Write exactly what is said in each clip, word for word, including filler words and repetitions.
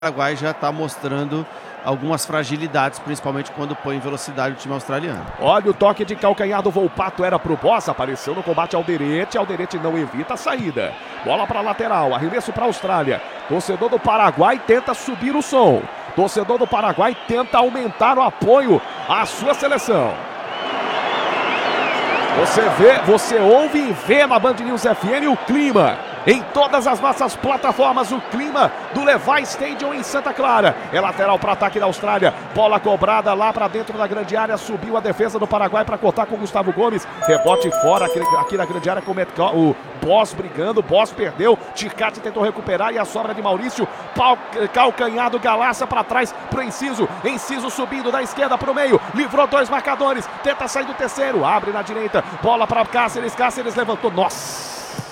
Paraguai já está mostrando algumas fragilidades, principalmente quando põe em velocidade o time australiano. Olha o toque de calcanhar do Volpato, era pro Boss, apareceu no combate Alderete, Alderete não evita a saída. Bola para lateral, arremesso para a Austrália. Torcedor do Paraguai tenta subir o som. Torcedor do Paraguai tenta aumentar o apoio à sua seleção. Você vê, você ouve e vê na Band News F M o clima. Em todas as nossas plataformas, o clima do Levi Stadium em Santa Clara. É lateral para ataque da Austrália. Bola cobrada lá para dentro da grande área. Subiu a defesa do Paraguai para cortar com o Gustavo Gomes. Rebote fora aqui, aqui na grande área com o Boss brigando. Boss perdeu. Ticati tentou recuperar e a sobra de Maurício. Pau, calcanhado, Galaça para trás pro Enciso. Enciso subindo da esquerda para o meio. Livrou dois marcadores. Tenta sair do terceiro. Abre na direita. Bola para Cáceres. Cáceres levantou. Nossa!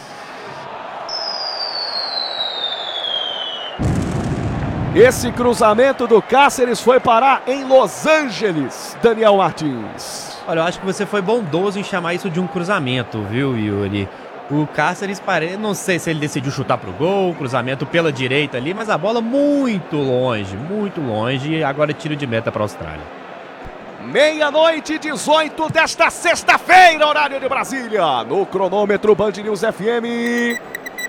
Esse cruzamento do Cáceres foi parar em Los Angeles, Daniel Martins. Olha, eu acho que você foi bondoso em chamar isso de um cruzamento, viu, Yuri? O Cáceres, pare... não sei se ele decidiu chutar pro gol, cruzamento pela direita ali, mas a bola muito longe, muito longe, e agora tiro de meta para a Austrália. Meia-noite e dezoito desta sexta-feira, horário de Brasília. No cronômetro Band News F M...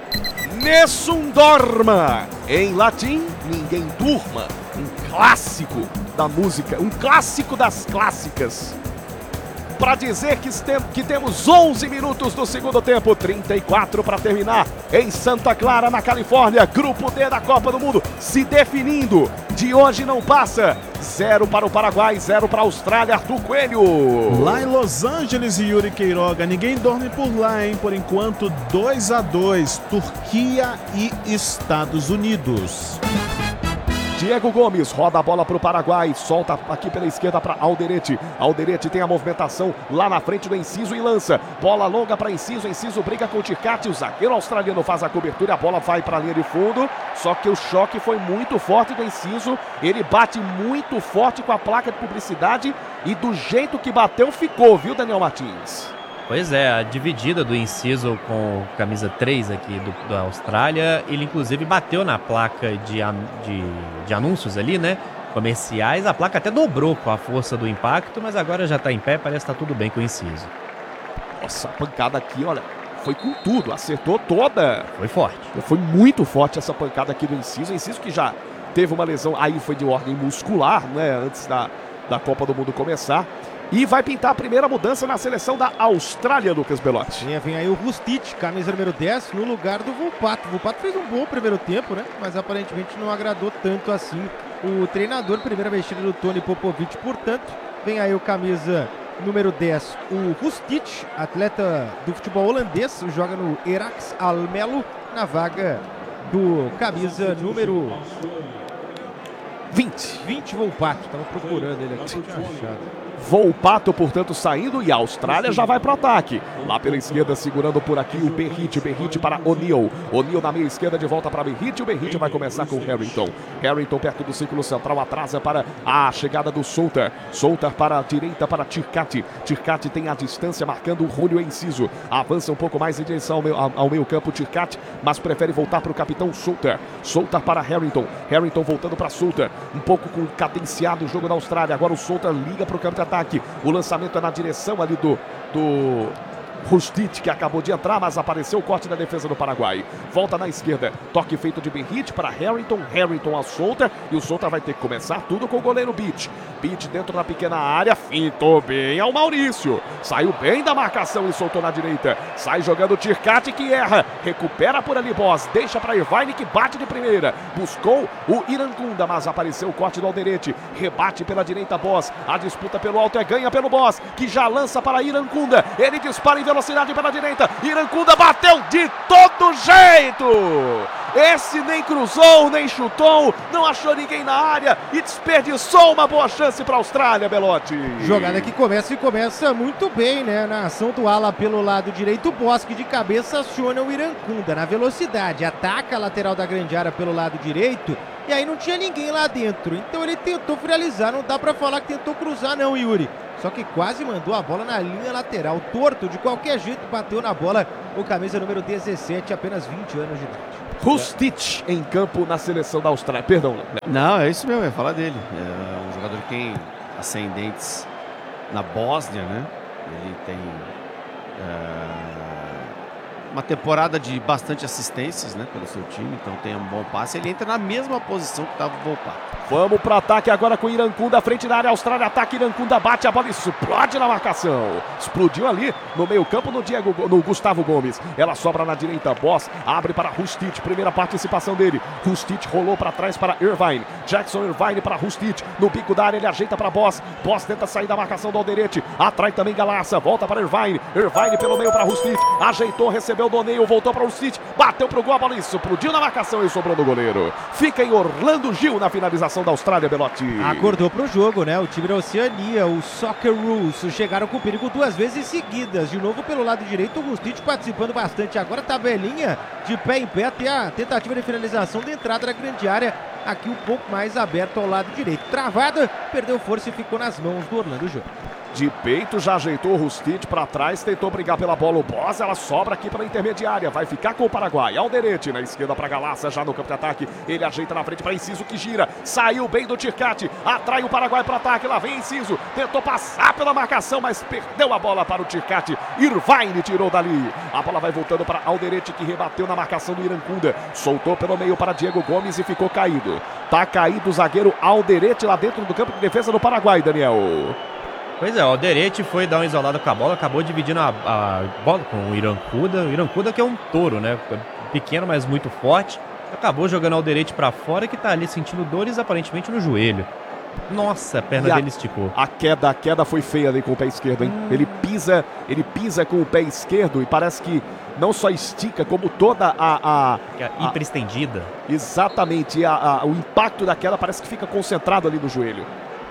Nessun dorma. Em latim, ninguém durma. Um clássico da música, um clássico das clássicas. Para dizer que, que temos onze minutos do segundo tempo, trinta e quatro para terminar. Em Santa Clara, na Califórnia, Grupo D da Copa do Mundo se definindo. De hoje não passa. Zero para o Paraguai, zero para a Austrália, Arthur Coelho. Lá em Los Angeles, Yuri Queiroga, ninguém dorme por lá, hein? Por enquanto, dois a dois, Turquia e Estados Unidos. Diego Gomes roda a bola para o Paraguai, solta aqui pela esquerda para Alderete. Alderete tem a movimentação lá na frente do Enciso e lança. Bola longa para Enciso, Enciso briga com o Ticati, o zagueiro australiano faz a cobertura, a bola vai para a linha de fundo, só que o choque foi muito forte do Enciso, ele bate muito forte com a placa de publicidade e do jeito que bateu ficou, viu, Daniel Martins? Pois é, a dividida do Enciso com camisa três aqui do, da Austrália, ele inclusive bateu na placa de, de, de anúncios ali, né, comerciais, a placa até dobrou com a força do impacto, mas agora já está em pé, parece que está tudo bem com o Enciso. Nossa, a pancada aqui, olha, foi com tudo, acertou toda. Foi forte. Foi muito forte essa pancada aqui do Enciso, Enciso que já teve uma lesão, aí foi de ordem muscular, né, antes da, da Copa do Mundo começar. E vai pintar a primeira mudança na seleção da Austrália, Lucas Belotti. É, vem aí o Rustic, camisa número dez, no lugar do Volpato. O Volpato fez um bom primeiro tempo, né? Mas aparentemente não agradou tanto assim o treinador. Primeira mexida do Tony Popovic, portanto, vem aí o camisa número dez, o Rustic, atleta do futebol holandês, joga no Heracles Almelo, na vaga do camisa número vinte. vinte, Volpato. Tava procurando ele aqui, não tinha achado. Volpato, portanto, saindo e a Austrália já vai para o ataque. Lá pela esquerda, segurando por aqui o Berrite. Berrite para O'Neal. O'Neal na meia esquerda, de volta para Berrite. O Berrite vai começar com o Harrington. Harrington perto do círculo central, atrasa para a chegada do Soutar. Soutar para a direita para Ticati. Ticati tem a distância, marcando o Julio Enciso. Avança um pouco mais em direção ao meio, ao meio campo, Ticati, mas prefere voltar para o capitão Soutar. Soutar para Harrington. Harrington voltando para Soutar. Um pouco com cadenciado o jogo da Austrália. Agora o Soutar liga para o campo de ataque. O lançamento é na direção ali do, do Rustic, que acabou de entrar, mas apareceu o corte da defesa do Paraguai. Volta na esquerda, toque feito de Berrite para Harrington, Harrington ao Soutar, e o Soutar vai ter que começar tudo com o goleiro Beach. Beach dentro da pequena área, fintou bem ao Maurício, saiu bem da marcação e soltou na direita, sai jogando o Tircati, que erra, recupera por ali Boss, deixa para Irvine, que bate de primeira, buscou o Irancunda, mas apareceu o corte do Alderete, rebate pela direita Boss, a disputa pelo alto é ganha pelo Boss, que já lança para Irancunda, ele dispara em velocidade pela direita, Irancunda bateu de todo jeito, esse nem cruzou, nem chutou, não achou ninguém na área e desperdiçou uma boa chance para a Austrália, Belotti. Jogada que começa e começa muito bem, né, na ação do ala pelo lado direito, Bosque de cabeça aciona o Irancunda na velocidade, ataca a lateral da grande área pelo lado direito e aí não tinha ninguém lá dentro, então ele tentou finalizar, não dá para falar que tentou cruzar não, Yuri. Só que quase mandou a bola na linha lateral, torto, de qualquer jeito bateu na bola o camisa número dezessete, apenas vinte anos de idade. Rustic em campo na seleção da Austrália. Perdão, Léo. Não, é isso mesmo, eu ia falar dele. É um jogador que tem ascendentes na Bósnia, né? Ele tem é, uma temporada de bastante assistências, né, pelo seu time, então tem um bom passe. Ele entra na mesma posição que estava o Volpato. Vamos para ataque agora com o Irankunda, frente na área, Austrália ataca, Irankunda bate a bola e explode na marcação. Explodiu ali no meio campo no, Diego, no Gustavo Gomes. Ela sobra na direita, Boss abre para Rustic, primeira participação dele. Rustic rolou para trás para Irvine. Jackson Irvine para Rustic, no bico da área ele ajeita para Boss. Boss tenta sair da marcação do Alderete, atrai também Galaça, volta para Irvine. Irvine pelo meio para Rustic, ajeitou, recebeu o Doneio, voltou para Rustic, bateu pro gol, a bola explodiu na marcação e sobrou no goleiro. Fica em Orlando Gil na finalização da Austrália, Belotti. Acordou pro jogo, né? O time da Oceania, o Soccer Rules, chegaram com perigo duas vezes seguidas. De novo pelo lado direito, o Rustic participando bastante. Agora tabelinha de pé em pé até a tentativa de finalização de entrada na grande área. Aqui um pouco mais aberto ao lado direito. Travada, perdeu força e ficou nas mãos do Orlando Gil. De peito, já ajeitou o Rustic para trás, tentou brigar pela bola o Boss, ela sobra aqui pela intermediária, vai ficar com o Paraguai. Alderete na esquerda para Galaça, já no campo de ataque, ele ajeita na frente para Inciso que gira, saiu bem do Tircati, atrai o Paraguai para ataque, lá vem Inciso, tentou passar pela marcação, mas perdeu a bola para o Tircati. Irvine tirou dali, a bola vai voltando para Alderete que rebateu na marcação do Irankunda, soltou pelo meio para Diego Gomes e ficou caído. Tá caído o zagueiro Alderete lá dentro do campo de defesa do Paraguai, Daniel. Pois é, o Alderete foi dar uma isolada com a bola, acabou dividindo a, a bola com o Irankunda. O Irankunda que é um touro, né? Pequeno, mas muito forte. Acabou jogando o Alderete pra fora, que tá ali sentindo dores aparentemente no joelho. Nossa, a perna E a- dele esticou. A queda, a queda foi feia ali com o pé esquerdo, hein? Hum. Ele pisa, ele pisa com o pé esquerdo e parece que não só estica, como toda a... a, Que é a hiperestendida. exatamente, a, a- o impacto da queda parece que fica concentrado ali no joelho.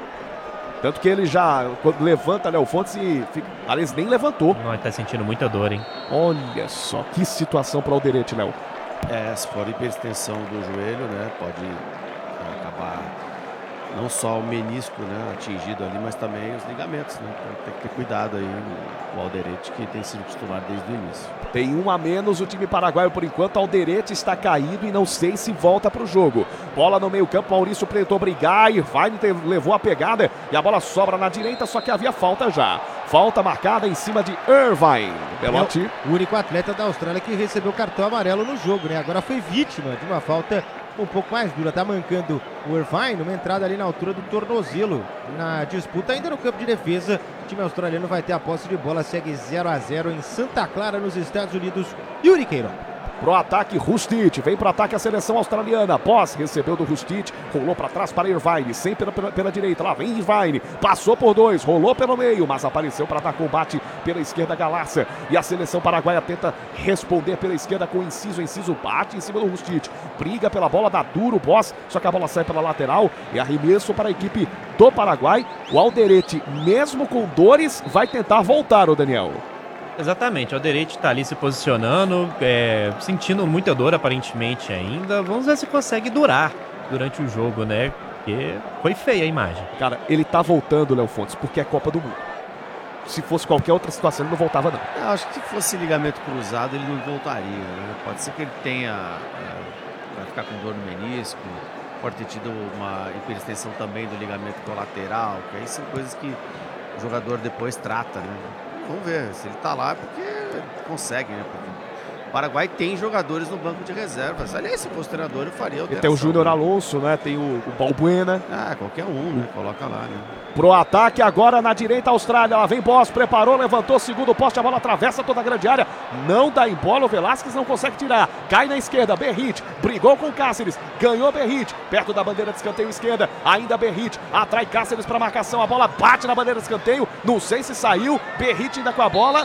Tanto que ele já, quando levanta, Léo Fontes e fica... Aliás, nem levantou. Não, ele tá sentindo muita dor, hein? Olha só, que situação para o Alderete, Léo. É, se for hiperextensão do joelho, né, pode é, acabar não só o menisco, né, atingido ali, mas também os ligamentos, né? Então tem que ter cuidado aí o Alderete, que tem sido titular desde o início. Tem um a menos o time paraguaio por enquanto. Alderete está caído e não sei se volta para o jogo. Bola no meio campo, Maurício tentou brigar e vai levou a pegada e a bola sobra na direita, só que havia falta já. Falta marcada em cima de Irvine. Belotti. O único atleta da Austrália que recebeu cartão amarelo no jogo, né? Agora foi vítima de uma falta um pouco mais dura. Tá mancando o Irvine, uma entrada ali na altura do tornozelo. Na disputa ainda no campo de defesa, o time australiano vai ter a posse de bola, segue zero a zero em Santa Clara, nos Estados Unidos. Yuri Queiroga. Pro ataque, Rustic. Vem pro ataque a seleção australiana. Boss recebeu do Rustic. Rolou para trás para Irvine. Sempre pela, pela direita. Lá vem Irvine. Passou por dois. Rolou pelo meio. Mas apareceu para dar combate pela esquerda, Galaça. E a seleção paraguaia tenta responder pela esquerda com o Inciso. Inciso bate em cima do Rustic. Briga pela bola, dá duro o Boss. Só que a bola sai pela lateral. E arremesso para a equipe do Paraguai. O Alderete, mesmo com dores, vai tentar voltar, o Daniel. Exatamente, o Alderete tá ali se posicionando, é, sentindo muita dor aparentemente ainda. Vamos ver se consegue durar durante o jogo, né? Porque foi feia a imagem. Cara, ele tá voltando, Léo Fontes, porque é Copa do Mundo. Se fosse qualquer outra situação, ele não voltava, não. Eu acho que se fosse ligamento cruzado, ele não voltaria, né? Pode ser que ele tenha, é, vai ficar com dor no menisco, pode ter tido uma hiperextensão também do ligamento colateral, que aí são coisas que o jogador depois trata, né? Vamos ver, se ele tá lá é porque ele consegue, né? Porque o Paraguai tem jogadores no banco de reservas. Aliás, se fosse treinador, eu faria Ele tem o Júnior Alonso, né? Tem o, o Balbuena. Ah, qualquer um, né? Coloca lá, né? Pro ataque agora na direita, Austrália. Lá vem Boss, preparou, levantou, segundo poste, a bola atravessa toda a grande área. Não dá em bola, o Velasquez não consegue tirar. Cai na esquerda, Berrit, brigou com Cáceres, ganhou Berrit, perto da bandeira de escanteio esquerda. Ainda Berrit, atrai Cáceres para marcação, a bola bate na bandeira de escanteio. Não sei se saiu, Berrit ainda com a bola,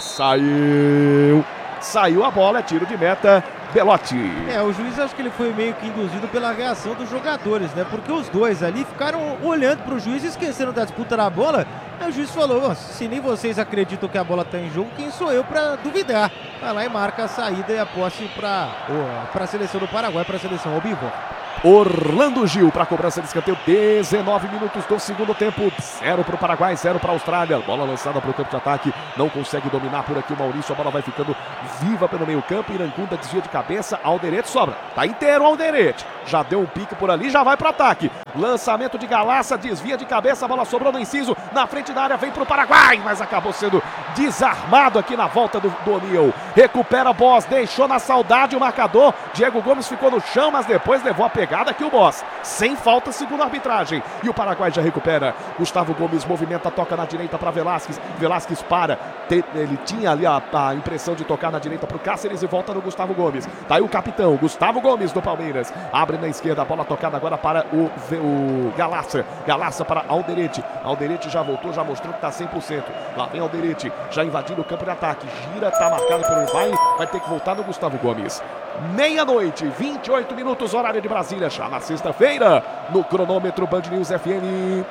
saiu. Saiu a bola, é tiro de meta, Belotti. É, o juiz acho que ele foi meio que induzido pela reação dos jogadores, né? Porque os dois ali ficaram olhando pro juiz, esquecendo da disputa da bola Aí o juiz falou, "Ó, se nem vocês acreditam que a bola tá em jogo, quem sou eu para duvidar?" Vai lá e marca a saída e a posse para a seleção do Paraguai, para a seleção albivó. Orlando Gil para a cobrança de escanteio, dezenove minutos do segundo tempo, zero para o Paraguai, zero para a Austrália. Bola lançada para o campo de ataque, não consegue dominar por aqui o Maurício, a bola vai ficando viva pelo meio campo, Iracunda desvia de cabeça, Alderete sobra, tá inteiro Alderete, já deu um pique por ali, já vai para o ataque. Lançamento de Galaça, desvia de cabeça, a bola sobrou no inciso, na frente da área, vem para o Paraguai, mas acabou sendo desarmado aqui na volta do, do O'Neal. Recupera Boss, deixou na saudade o marcador, Diego Gomes ficou no chão, mas depois levou a pegada aqui o Boss, sem falta segundo a arbitragem, e o Paraguai já recupera. Gustavo Gomes movimenta, toca na direita para Velasquez, Velasquez para, ele tinha ali a, a impressão de tocar na direita para o Cáceres e volta no Gustavo Gomes, tá aí o capitão, Gustavo Gomes do Palmeiras, abre na esquerda, a bola tocada agora para o, o Galaça, Galaça para Alderete, Alderete já voltou, já mostrou que tá cem por cento, lá vem Alderete, já invadindo o campo de ataque, gira, tá marcado pelo vai, vai ter que voltar no Gustavo Gomes. Meia-noite, vinte e oito minutos, horário de Brasília, já na sexta-feira, no cronômetro Band News F M.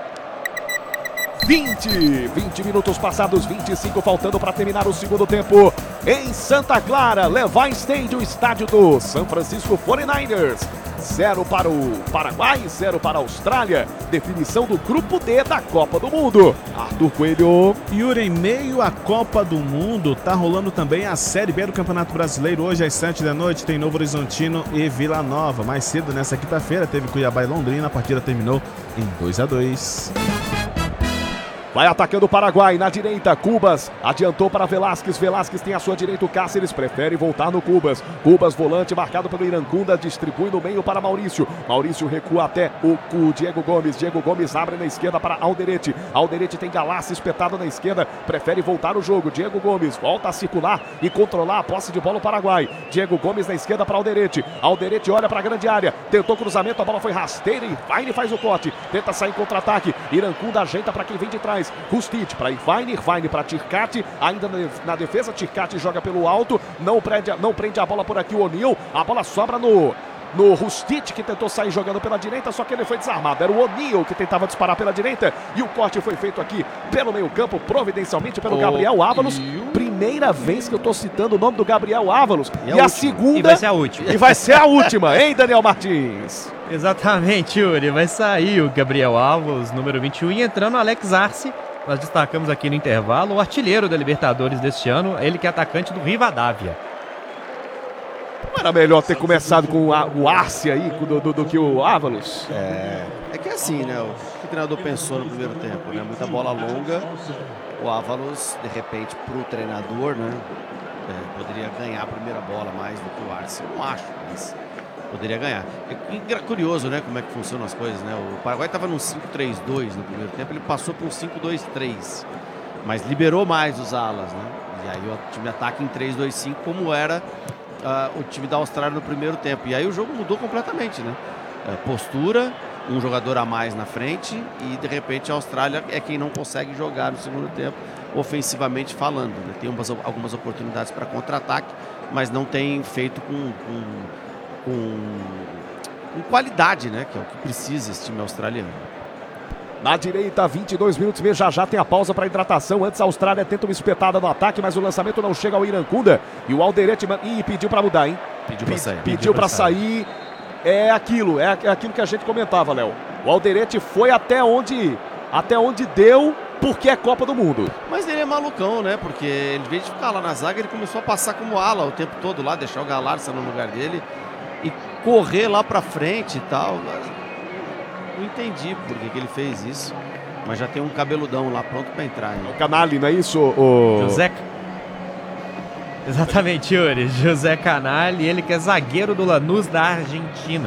vinte, vinte minutos passados, vinte e cinco faltando para terminar o segundo tempo. Em Santa Clara, Levi Stadium, estádio do San Francisco forty-niners. Zero para o Paraguai, zero para a Austrália. Definição do grupo D da Copa do Mundo. Arthur Coelho. Yuri, em meio à Copa do Mundo, tá rolando também a Série B do Campeonato Brasileiro. Hoje às sete da noite tem Novo Horizontino e Vila Nova. Mais cedo, nessa quinta-feira, teve Cuiabá e Londrina. A partida terminou em dois a dois. Vai atacando o Paraguai, na direita, Cubas, adiantou para Velasquez, Velasquez tem a sua direita, o Cáceres prefere voltar no Cubas, Cubas volante marcado pelo Iracunda, distribui no meio para Maurício, Maurício recua até o, o Diego Gomes, Diego Gomes abre na esquerda para Alderete, Alderete tem Galaça espetado na esquerda, prefere voltar o jogo, Diego Gomes volta a circular e controlar a posse de bola o Paraguai, Diego Gomes na esquerda para Alderete, Alderete olha para a grande área, tentou cruzamento, a bola foi rasteira e vai e faz o corte, tenta sair em contra-ataque, Iracunda ajeita para quem vem de trás, Rustic para Irvine, Irvine para Tircati, ainda na defesa, Tircati joga pelo alto, não prende, não prende a bola por aqui o O'Neal, a bola sobra no, no Rustic, que tentou sair jogando pela direita, só que ele foi desarmado, era o O'Neal que tentava disparar pela direita, e o corte foi feito aqui pelo meio campo, providencialmente pelo oh, Gabriel Ávalos, primeira vez que eu tô citando o nome do Gabriel Ávalos, e, e a, a segunda... E vai ser a última. E vai ser a última, hein, Daniel Martins? Exatamente, Yuri, vai sair o Gabriel Ávalos, número vinte e um, e entrando o Alex Arce. Nós destacamos aqui no intervalo o artilheiro da Libertadores deste ano, ele que é atacante do Rivadavia. Não era melhor ter começado com a, o Arce aí do, do, do que o Ávalos? É, é que é assim, né? O que o treinador pensou no primeiro tempo, né? Muita bola longa, o Ávalos, de repente, para o treinador, né? É, poderia ganhar a primeira bola mais do que o Arce. Eu não acho, mas poderia ganhar. É curioso, né, como é que funcionam as coisas, né? O Paraguai estava no cinco três dois no primeiro tempo, ele passou para um cinco dois três, mas liberou mais os alas, né? E aí o time ataca em três dois cinco, como era uh, o time da Austrália no primeiro tempo. E aí o jogo mudou completamente, né? Uh, postura, um jogador a mais na frente e de repente a Austrália é quem não consegue jogar no segundo tempo, ofensivamente falando, né? Tem umas, algumas oportunidades para contra-ataque, mas não tem feito com... com Com, com qualidade, né? Que é o que precisa esse time australiano. Na direita, vinte e dois minutos, já já tem a pausa para hidratação. Antes a Austrália tenta uma espetada no ataque, mas o lançamento não chega ao Iracunda. E o Alderete Ih, pediu para mudar, hein? Pediu para sair. Pediu, pediu para sair. É aquilo, é aquilo que a gente comentava, Léo. O Alderete foi até onde, até onde deu, porque é Copa do Mundo. Mas ele é malucão, né? Porque ele, em vez de ficar lá na zaga, ele começou a passar como ala o tempo todo lá, deixar o Galarça no lugar dele e correr lá pra frente e tal. Não entendi por que, que ele fez isso, mas já tem um cabeludão lá pronto pra entrar. Hein? O Canali, não é isso? O... José... Exatamente, Yuri. José Canali, ele que é zagueiro do Lanús da Argentina.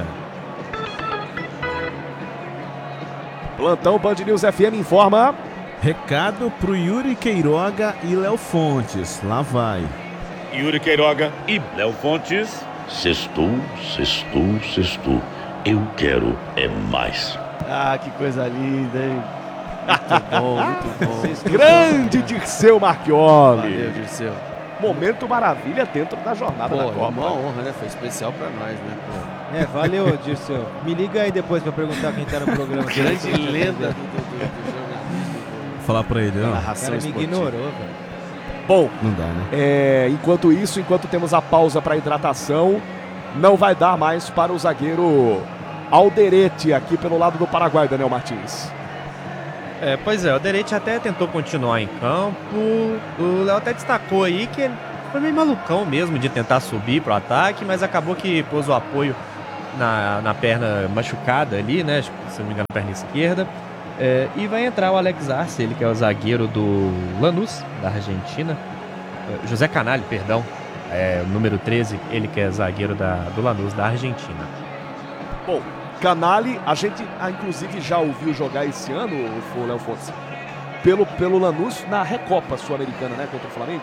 Plantão Band News F M informa. Recado pro Yuri Queiroga e Léo Fontes. Lá vai. Yuri Queiroga e Léo Fontes. Sextou, sextou, sextou. Eu quero é mais. Ah, que coisa linda, hein? Muito bom, muito bom. Grande Dirceu Marchioli. Valeu, Dirceu. Momento maravilha dentro da jornada Pô, da Copa. Uma honra, né? Foi especial pra nós, né? Pô. É, valeu, Dirceu. Me liga aí depois pra perguntar quem tá no programa. Grande lenda do, do, do jornalismo. falar pra ele, ó. O Narração cara me esportiva. ignorou, velho. Bom, Não dá, né? é, enquanto isso, enquanto temos a pausa para hidratação, não vai dar mais para o zagueiro Alderete aqui pelo lado do Paraguai, Daniel Martins. É, pois é, o Derete até tentou continuar em campo. O Léo até destacou aí que ele foi meio malucão mesmo de tentar subir pro ataque, mas acabou que pôs o apoio na, na perna machucada ali, né? Se não me engano, perna esquerda. É, e vai entrar o Alex Arce, ele que é o zagueiro do Lanús, da Argentina. É, José Canali, perdão. É, o número treze, ele que é zagueiro da, do Lanús, da Argentina. Bom, Canali, a gente ah, inclusive já ouviu jogar esse ano, o Léo Fontes, pelo, pelo Lanús na Recopa Sul-Americana, né? Contra o Flamengo.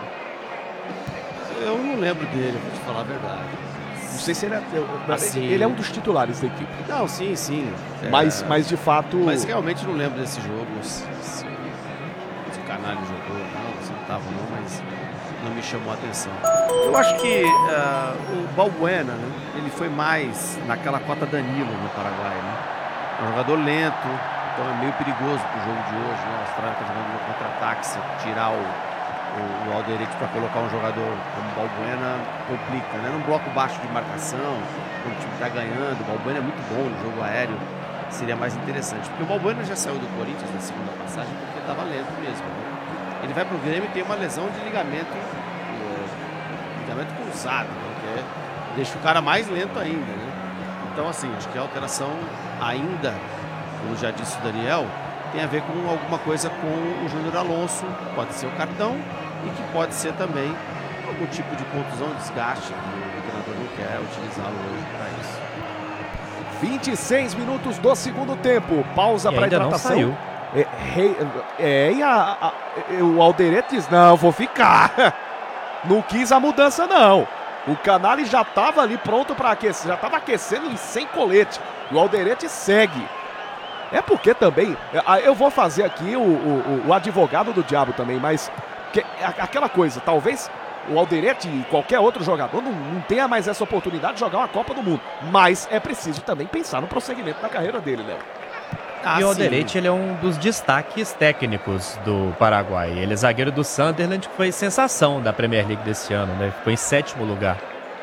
Eu não lembro dele, vou te falar a verdade. Não sei se ele é. Assim, ele é um dos titulares da equipe. Não, sim, sim. É, Mas, mas de fato. Mas realmente não lembro desse jogo. Se, se, se o Canalha jogou, não, se não estava não, mas não me chamou a atenção. Eu acho que uh, o Balbuena, né, ele foi mais naquela cota Danilo no Paraguai, né? É um jogador lento, então é meio perigoso pro jogo de hoje, né? A Austrália está jogando no contra-ataque, se tirar o, o, o Alderete para colocar um jogador como o Balbuena complica, né? Num bloco baixo de marcação, quando o time está ganhando, o Balbuena é muito bom no jogo aéreo, seria mais interessante. Porque o Balbuena já saiu do Corinthians na segunda passagem porque estava lento mesmo, né? Ele vai pro Grêmio e tem uma lesão de ligamento, é, ligamento cruzado, né? Que é, deixa o cara mais lento ainda, né? Então, assim, acho que a alteração ainda, como já disse o Daniel, tem a ver com alguma coisa com o Júnior Alonso, pode ser o cartão e que pode ser também algum tipo de contusão, desgaste, que o treinador não quer utilizá-lo hoje para isso. vinte e seis minutos do segundo tempo, pausa para ainda hidratação. não saiu. É, rei- é, e a, a- o Alderete diz, não, vou ficar. Não quis a mudança, não. O Canali já estava ali pronto para aquecer, já estava aquecendo e sem colete. O Alderete segue. É porque também, é, eu vou fazer aqui o, o, o advogado do diabo também, mas que, é aquela coisa, talvez o Alderete e qualquer outro jogador não, não tenha mais essa oportunidade de jogar uma Copa do Mundo. Mas é preciso também pensar no prosseguimento da carreira dele, né? Ah, e o sim. Alderete, ele é um dos destaques técnicos do Paraguai. Ele é zagueiro do Sunderland, que foi sensação da Premier League desse ano, né? Ficou em sétimo lugar.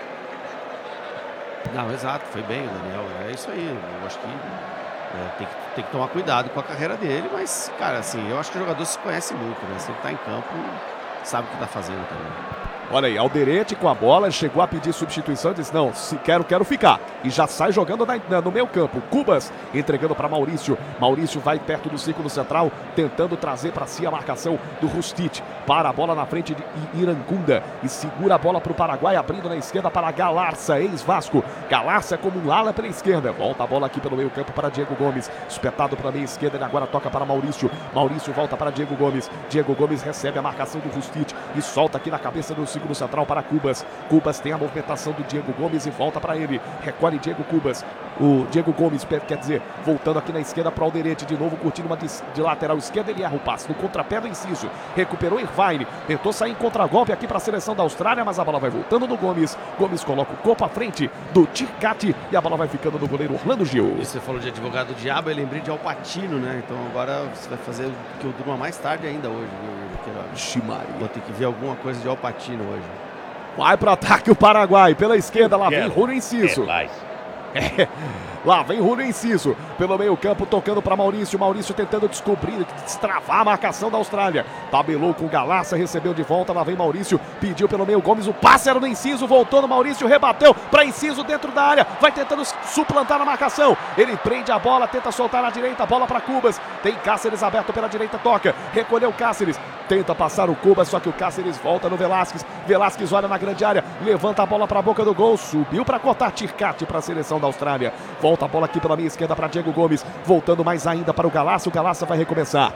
Não, exato, foi bem o Daniel, é isso aí, eu acho que, é, tem que tem que tomar cuidado com a carreira dele, mas, cara, assim, eu acho que o jogador se conhece muito, né? Se ele tá em campo, sabe o que tá fazendo também. Olha aí, Alderete com a bola, chegou a pedir substituição, disse, não, se quero, quero ficar. E já sai jogando na, na, no meio campo. Cubas entregando para Maurício. Maurício vai perto do círculo central, tentando trazer para si a marcação do Rustic. Para a bola na frente de Irangunda e segura a bola para o Paraguai, abrindo na esquerda para Galarça, ex-Vasco. Galarça como um ala pela esquerda. Volta a bola aqui pelo meio campo para Diego Gomes. Espetado para a meia esquerda, ele agora toca para Maurício. Maurício volta para Diego Gomes. Diego Gomes recebe a marcação do Rustic e solta aqui na cabeça do círculo central para Cubas. Cubas tem a movimentação do Diego Gomes e volta para ele. Recolhe Diego Cubas. O Diego Gomes, quer dizer, voltando aqui na esquerda para o Alderete, de novo curtindo uma de, de lateral esquerda, ele erra o passe. No contrapé do Inciso, recuperou Irvine, tentou sair em contragolpe aqui para a seleção da Austrália, mas a bola vai voltando no Gomes. Gomes coloca o corpo à frente do Ticati e a bola vai ficando no goleiro Orlando Gil. E você falou de advogado do diabo, eu lembrei de Al Pacino, né? Então agora você vai fazer o que eu durma mais tarde ainda hoje, viu? Ximaria. Vou ter que ver alguma coisa de Al Pacino hoje. Vai para ataque o Paraguai, pela esquerda, lá vem Quero. Rúlio Inciso. É mais. É, lá vem Rúlio Inciso, pelo meio campo, tocando para Maurício, Maurício tentando descobrir, destravar a marcação da Austrália, tabelou com Galarça, recebeu de volta, lá vem Maurício, pediu pelo meio Gomes, o passe era no Inciso, voltou no Maurício, rebateu para Inciso dentro da área, vai tentando suplantar a marcação, ele prende a bola, tenta soltar na direita, bola para Cubas, tem Cáceres aberto pela direita, toca, recolheu Cáceres, tenta passar o Cubas, só que o Cáceres volta no Velasquez, Velasquez olha na grande área, levanta a bola para a boca do gol, subiu para cortar Tircati para a seleção da Austrália, volta a bola aqui pela minha esquerda para Diego Gomes, voltando mais ainda para o Galarça, o Galarça vai recomeçar.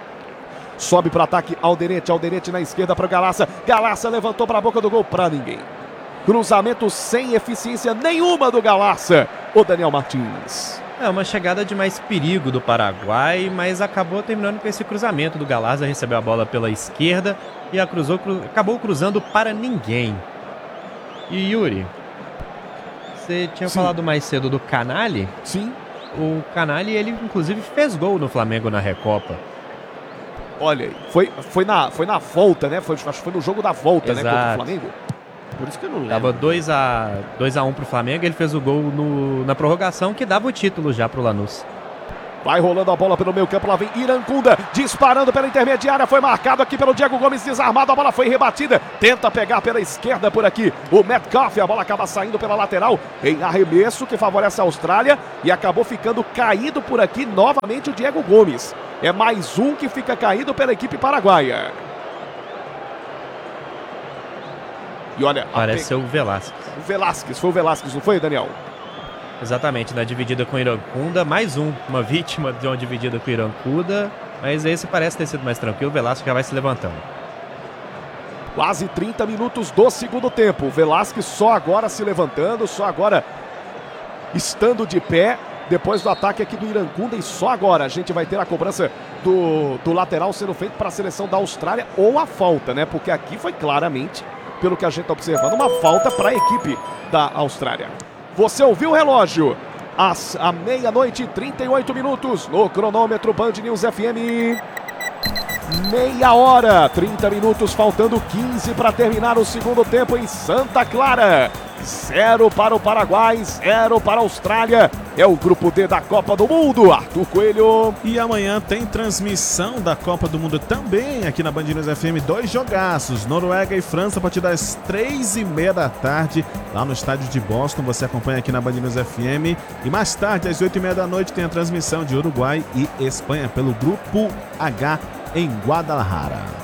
Sobe para o ataque Alderete, Alderete na esquerda para o Galarça, Galarça levantou para a boca do gol para ninguém. Cruzamento sem eficiência nenhuma do Galarça, o Daniel Martins. É uma chegada de mais perigo do Paraguai, mas acabou terminando com esse cruzamento do Galarza, recebeu a bola pela esquerda e a cruzou, cru, acabou cruzando para ninguém. E Yuri, você tinha Sim. falado mais cedo do Canali? Sim. O Canali, ele inclusive fez gol no Flamengo na Recopa. Olha aí, foi, foi, na, foi na volta, né? Foi, acho que foi no jogo da volta, Exato. né? Contra o Flamengo. Por isso que eu não lembro. Tava dois a um pro Flamengo, ele fez o gol no, na prorrogação, que dava o título já pro Lanús. Vai rolando a bola pelo meio campo, lá vem Irancunda, disparando pela intermediária, foi marcado aqui pelo Diego Gomes, desarmado, a bola foi rebatida, tenta pegar pela esquerda por aqui, o Metcalf, a bola acaba saindo pela lateral, em arremesso que favorece a Austrália, e acabou ficando caído por aqui, novamente o Diego Gomes. É mais um que fica caído pela equipe paraguaia. E olha... Parece pe... ser o Velasquez. O Velasquez, foi o Velasquez, não foi, Daniel? Exatamente, na dividida com o Irancunda, mais um, uma vítima de uma dividida com o Irancunda, mas esse parece ter sido mais tranquilo, o Velasquez já vai se levantando. Quase trinta minutos do segundo tempo, o Velasquez só agora se levantando, só agora estando de pé, depois do ataque aqui do Irancunda, e só agora a gente vai ter a cobrança do, do lateral sendo feito para a seleção da Austrália, ou a falta, né? Porque aqui foi claramente, pelo que a gente está observando, uma falta para a equipe da Austrália. Você ouviu o relógio? Às à meia-noite e trinta e oito minutos no cronômetro Band News F M. Meia hora, trinta minutos, faltando quinze para terminar o segundo tempo em Santa Clara. Zero para o Paraguai, zero para a Austrália. É o grupo D da Copa do Mundo. Arthur Coelho. E amanhã tem transmissão da Copa do Mundo também aqui na Band News F M. Dois jogaços, Noruega e França, a partir das três e meia da tarde, lá no estádio de Boston. Você acompanha aqui na Band News F M. E mais tarde, às oito e meia da noite, tem a transmissão de Uruguai e Espanha pelo Grupo H em Guadalajara.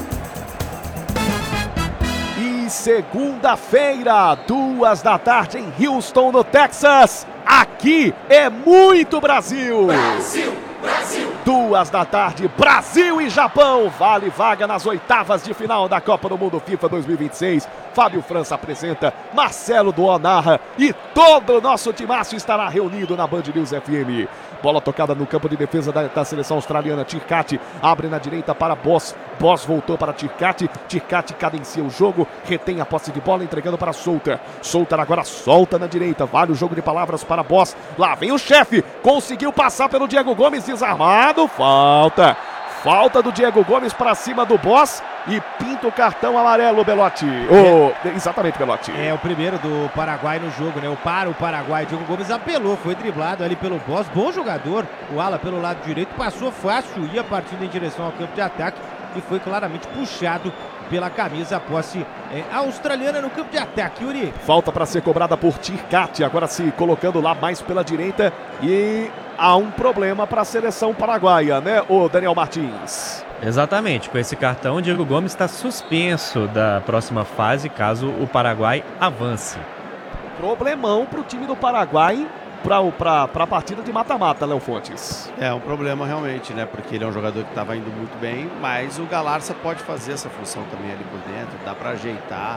Segunda-feira, duas da tarde em Houston, no Texas. Aqui é muito Brasil. Brasil, Brasil. Duas da tarde, Brasil e Japão. Vale vaga nas oitavas de final da Copa do Mundo FIFA dois mil e vinte e seis. Fábio França apresenta, Marcelo Duó narra e todo o nosso timaço estará reunido na Band News F M. Bola tocada no campo de defesa da, da seleção australiana. Tirkati abre na direita para Boss. Boss voltou para Tirkati. Tirkati cadencia o jogo, retém a posse de bola, entregando para Souter. Souter agora solta na direita. Vale o jogo de palavras para Boss. Lá vem o chefe. Conseguiu passar pelo Diego Gomes, desarmado. Falta. Falta do Diego Gomes para cima do Boss e pinta o cartão amarelo, Belotti. Oh, exatamente, Belotti. É o primeiro do Paraguai no jogo, né? O para o Paraguai, Diego Gomes apelou, foi driblado ali pelo Boss. Bom jogador, o ala pelo lado direito, passou fácil, ia partindo em direção ao campo de ataque e foi claramente puxado pela camisa, a posse é, australiana no campo de ataque, Yuri. Falta para ser cobrada por Tirkati, agora se colocando lá mais pela direita e há um problema para a seleção paraguaia, né, o Daniel Martins? Exatamente, com esse cartão o Diego Gomes está suspenso da próxima fase caso o Paraguai avance. Problemão para o time do Paraguai para a partida de mata-mata, Léo Fontes. É um problema realmente, né? Porque ele é um jogador que estava indo muito bem, mas o Galarça pode fazer essa função também ali por dentro, dá para ajeitar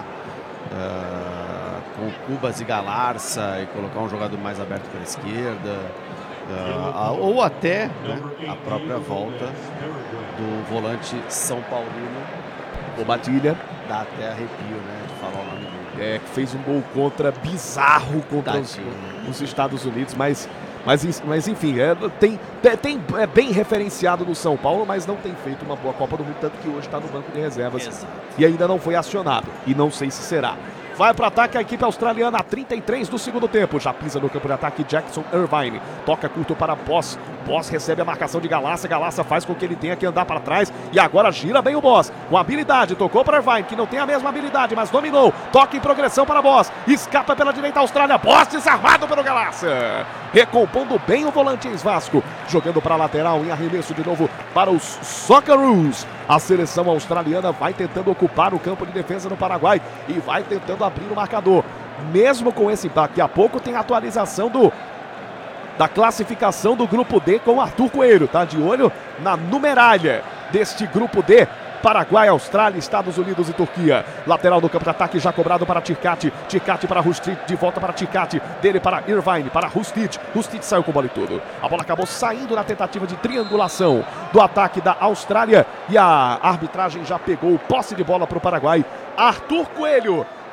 uh, com Cubas e Galarça e colocar um jogador mais aberto pela esquerda, uh, ou até, né, a própria volta do volante São Paulino. O Badilha. Dá até arrepio, né, de falar o nome dele. É, que fez um gol contra bizarro contra os, os Estados Unidos, mas, mas, mas enfim, é, tem, tem, é bem referenciado no São Paulo, mas não tem feito uma boa Copa do Mundo, tanto que hoje está no banco de reservas. Exato. E ainda não foi acionado, e não sei se será. Vai para o ataque a equipe australiana a trinta e três do segundo tempo. Já pisa no campo de ataque Jackson Irvine. Toca curto para Boss. Boss recebe a marcação de Galarça. Galarça faz com que ele tenha que andar para trás. E agora gira bem o Boss. Com habilidade. Tocou para Irvine, que não tem a mesma habilidade, mas dominou. Toca em progressão para Boss. Escapa pela direita a Austrália. Boss desarmado pelo Galarça. Recompondo bem o volante ex-Vasco. Jogando para a lateral em arremesso de novo para os Socceroos. A seleção australiana vai tentando ocupar o campo de defesa no Paraguai e vai tentando abrir o marcador. Mesmo com esse empate, daqui a pouco tem atualização do, da classificação do grupo D com o Arthur Coelho. Tá de olho na numeralha deste grupo D. Paraguai, Austrália, Estados Unidos e Turquia. Lateral do campo de ataque já cobrado para Tirkati. Tirkati para Rustic, de volta para Tirkati. Dele para Irvine, para Rustic. Rustic saiu com bola e tudo. A bola acabou saindo na tentativa de triangulação do ataque da Austrália. E a arbitragem já pegou posse de bola para o Paraguai. Arthur Coelho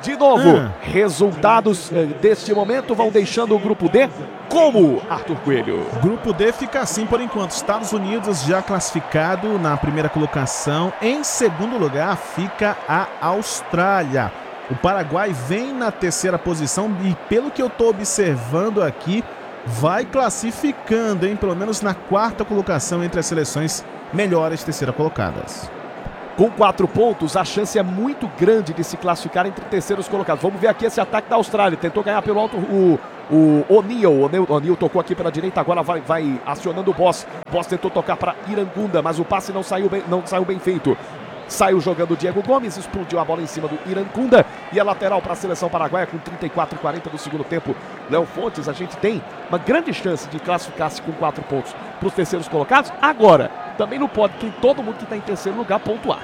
De novo, Ah. resultados eh, deste momento vão deixando o grupo D como, Arthur Coelho? Grupo D fica assim por enquanto. Estados Unidos já classificado na primeira colocação. Em segundo lugar fica a Austrália. O Paraguai vem na terceira posição e, pelo que eu estou observando aqui, vai classificando, hein? Pelo menos na quarta colocação entre as seleções melhores terceira colocadas. Com quatro pontos, a chance é muito grande de se classificar entre terceiros colocados. Vamos ver aqui esse ataque da Austrália. Tentou ganhar pelo alto o o O'Neal. O O'Neal tocou aqui pela direita, agora vai, vai acionando o Boss. Boss tentou tocar para Irangunda, mas o passe não saiu bem, não saiu bem feito. Saiu jogando o Diego Gomes, explodiu a bola em cima do Irangunda. E a lateral para a seleção paraguaia com trinta e quatro e quarenta do segundo tempo. Léo Fontes, a gente tem uma grande chance de classificar-se com quatro pontos para os terceiros colocados. Agora, também não pode que todo mundo que está em terceiro lugar pontuar.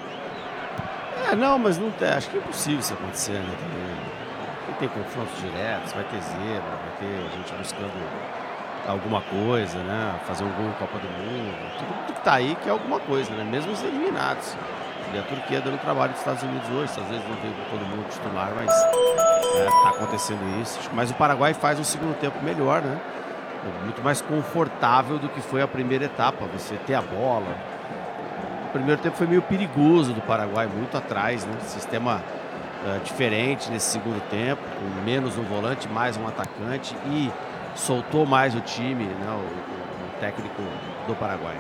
É, não, mas não, é, acho que é impossível isso acontecer, né? Tem, tem confrontos diretos, vai ter zebra, vai ter gente buscando alguma coisa, né? Fazer um gol em Copa do Mundo. Tudo, tudo que tá aí que é alguma coisa, né? Mesmo os eliminados. E a Turquia dando trabalho dos Estados Unidos hoje. Às vezes não veio todo mundo acostumar, mas é, tá acontecendo isso. Mas o Paraguai faz um segundo tempo melhor, né? Muito mais confortável do que foi a primeira etapa. Você ter a bola. O primeiro tempo foi meio perigoso do Paraguai, muito atrás, né? Sistema uh, diferente nesse segundo tempo, com menos um volante, mais um atacante e soltou mais o time, né? o, o, o técnico do Paraguai.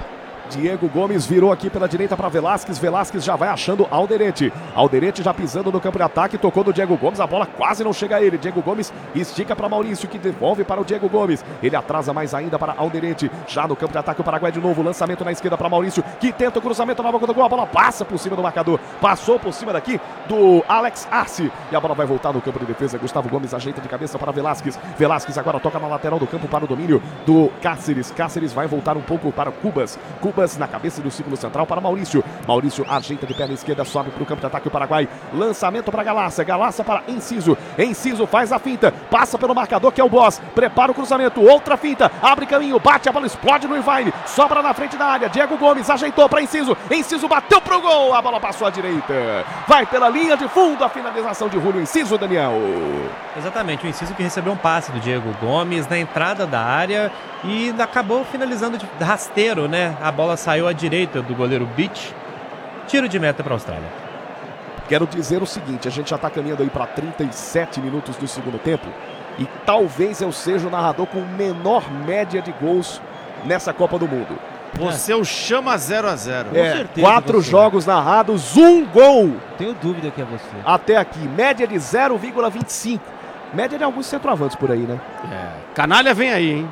Diego Gomes virou aqui pela direita para Velasquez. Velasquez já vai achando Alderete. Alderete já pisando no campo de ataque. Tocou no Diego Gomes. A bola quase não chega a ele. Diego Gomes estica para Maurício, que devolve para o Diego Gomes. Ele atrasa mais ainda para Alderete. Já no campo de ataque o Paraguai de novo. Lançamento na esquerda para Maurício, que tenta o cruzamento na boca do gol. A bola passa por cima do marcador. Passou por cima daqui do Alex Arce. E a bola vai voltar no campo de defesa. Gustavo Gomes ajeita de cabeça para Velasquez. Velasquez agora toca na lateral do campo para o domínio do Cáceres. Cáceres vai voltar um pouco para o Cubas. Cubas na cabeça do círculo central para Maurício. Maurício ajeita de perna esquerda, sobe para o campo de ataque o Paraguai. Lançamento para Galácia. Galácia para Enciso. Enciso faz a finta. Passa pelo marcador que é o Boss. Prepara o cruzamento. Outra finta. Abre caminho. Bate a bola. Explode no Irvine. Sobra na frente da área. Diego Gomes ajeitou para Enciso. Enciso bateu pro gol. A bola passou à direita. Vai pela linha de fundo. A finalização de Julio Enciso, Daniel. Exatamente. O Enciso que recebeu um passe do Diego Gomes na entrada da área e acabou finalizando de rasteiro, né? A bola saiu à direita do goleiro Beach. Tiro de meta para a Austrália. Quero dizer o seguinte, a gente já está caminhando aí para trinta e sete minutos do segundo tempo e talvez eu seja o narrador com menor média de gols nessa Copa do Mundo. Você é o chama zero a zero. É, certeza quatro você. jogos narrados, um gol Tenho dúvida que é você. até aqui. Média de zero vírgula vinte e cinco. Média de alguns centroavantes por aí, né? É. Canalha vem aí, hein?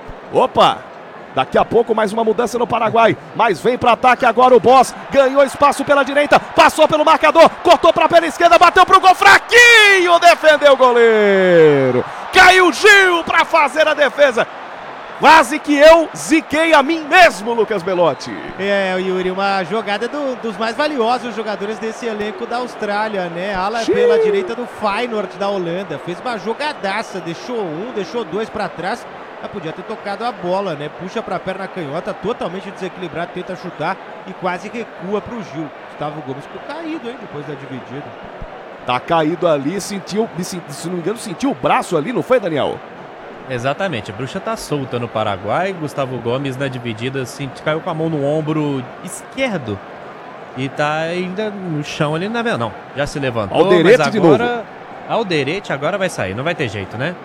Opa! Daqui a pouco mais uma mudança no Paraguai, mas vem para ataque agora o Boss, ganhou espaço pela direita, passou pelo marcador, cortou para a perna esquerda, bateu pro gol, fraquinho, defendeu o goleiro, caiu Gil para fazer a defesa, quase que eu ziquei a mim mesmo, Lucas Belotti. É, Yuri, uma jogada do- dos mais valiosos jogadores desse elenco da Austrália, né? Ala Xiii. pela direita do Feyenoord da Holanda, fez uma jogadaça, deixou um, deixou dois para trás. Mas podia ter tocado a bola, né? Puxa pra perna canhota, totalmente desequilibrado, tenta chutar e quase recua pro Gil. Gustavo Gomes ficou caído, hein? Depois da dividida. Tá caído ali, sentiu, se não me engano, sentiu o braço ali, não foi, Daniel? Exatamente, a bruxa tá solta no Paraguai. Gustavo Gomes na dividida assim, caiu com a mão no ombro esquerdo e tá ainda no chão ali, não, não, já se levantou. Alderete mas de agora, Alderete agora vai sair, não vai ter jeito, né?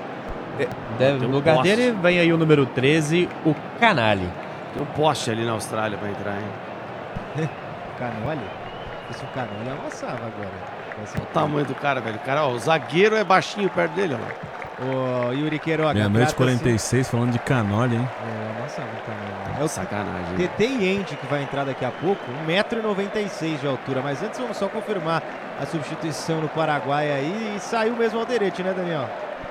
Deve, no lugar poste. dele vem aí o número treze, o Canali. Tem um poste ali na Austrália pra entrar, hein? Canoli? Esse Canoli amassava agora. Vai ser O tamanho do cara, velho. O cara, ó, o zagueiro é baixinho perto dele, ó. O Yuri Queiroga. Meia-noite e trata-se- quarenta e seis, falando de Canoli, hein? É, amassava o Canoli. É o Sacanagem. T T Yendi que vai entrar daqui a pouco, um metro e noventa e seis de altura. Mas antes vamos só confirmar a substituição no Paraguai aí. E saiu mesmo o Alderete, né, Daniel?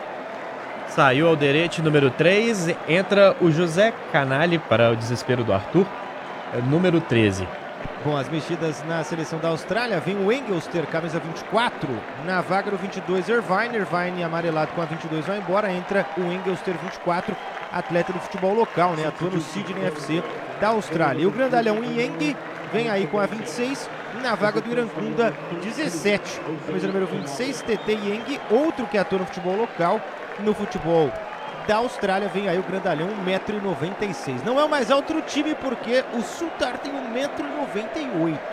Saiu o Alderete, número três, entra o José Canali para o desespero do Arthur, é, número treze. Bom, as mexidas na seleção da Austrália, vem o Engelster, camisa vinte e quatro, na vaga do vinte e dois, Irvine, Irvine amarelado com a vinte e dois vai embora, entra o Engelster vinte e quatro, atleta do futebol local, né, atua no Sydney F C da Austrália. E o grandalhão Ieng vem aí com a vinte e seis, na vaga do Iracunda, dezessete. Camisa número vinte e seis, T T Yang, outro que atua no futebol local, no futebol da Austrália, vem aí o grandalhão, um metro e noventa e seis. Não é o mais alto do time porque o Sultar tem um metro e noventa e oito.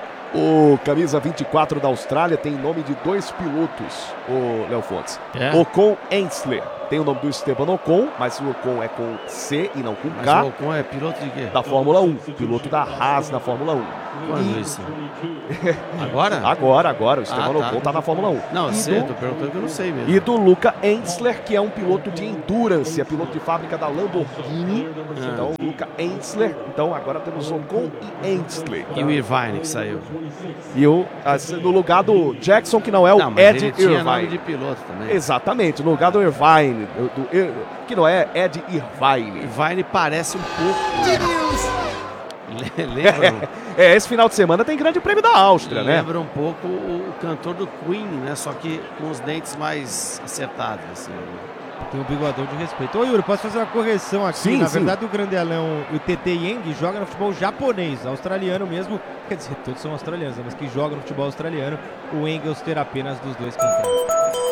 O camisa vinte e quatro da Austrália tem nome de dois pilotos, o Léo Fontes. É. Ocon Ensler. Tem o nome do Esteban Ocon, mas o Ocon é com C e não com Mas K. o Ocon é piloto de quê? Da Fórmula um. Piloto da Haas na Fórmula um. Quando isso? Agora? Agora, agora. O Esteban Ah, tá. Ocon tá na Fórmula um. Não, eu E sei, do- tô perguntando que eu não sei mesmo. E do Luca Ensler, que é um piloto de endurance, é piloto de fábrica da Lamborghini. Ah. Então, Luca Ensler. Então, agora temos Ocon e Ensler. E o Irvine que saiu. E o, assim, no lugar do Jackson, que não é o Não, mas Ed ele tinha nome Irvine. de piloto também. Exatamente, no lugar do Irvine, do, do Ir- que não é Ed Irvine. Irvine parece um pouco... Le- Lembra, É, esse final de semana tem grande prêmio da Áustria, né? lembra um pouco o cantor do Queen, né? Só que com os dentes mais acertados, assim. Tem um bigodão de respeito. Ô Yuri, posso fazer uma correção aqui? Sim, Na sim. verdade, o grandalhão e o T T Yang joga no futebol japonês, australiano mesmo. Quer dizer, todos são australianos, né? Mas que jogam no futebol australiano. O Engels terá apenas dos dois quintais.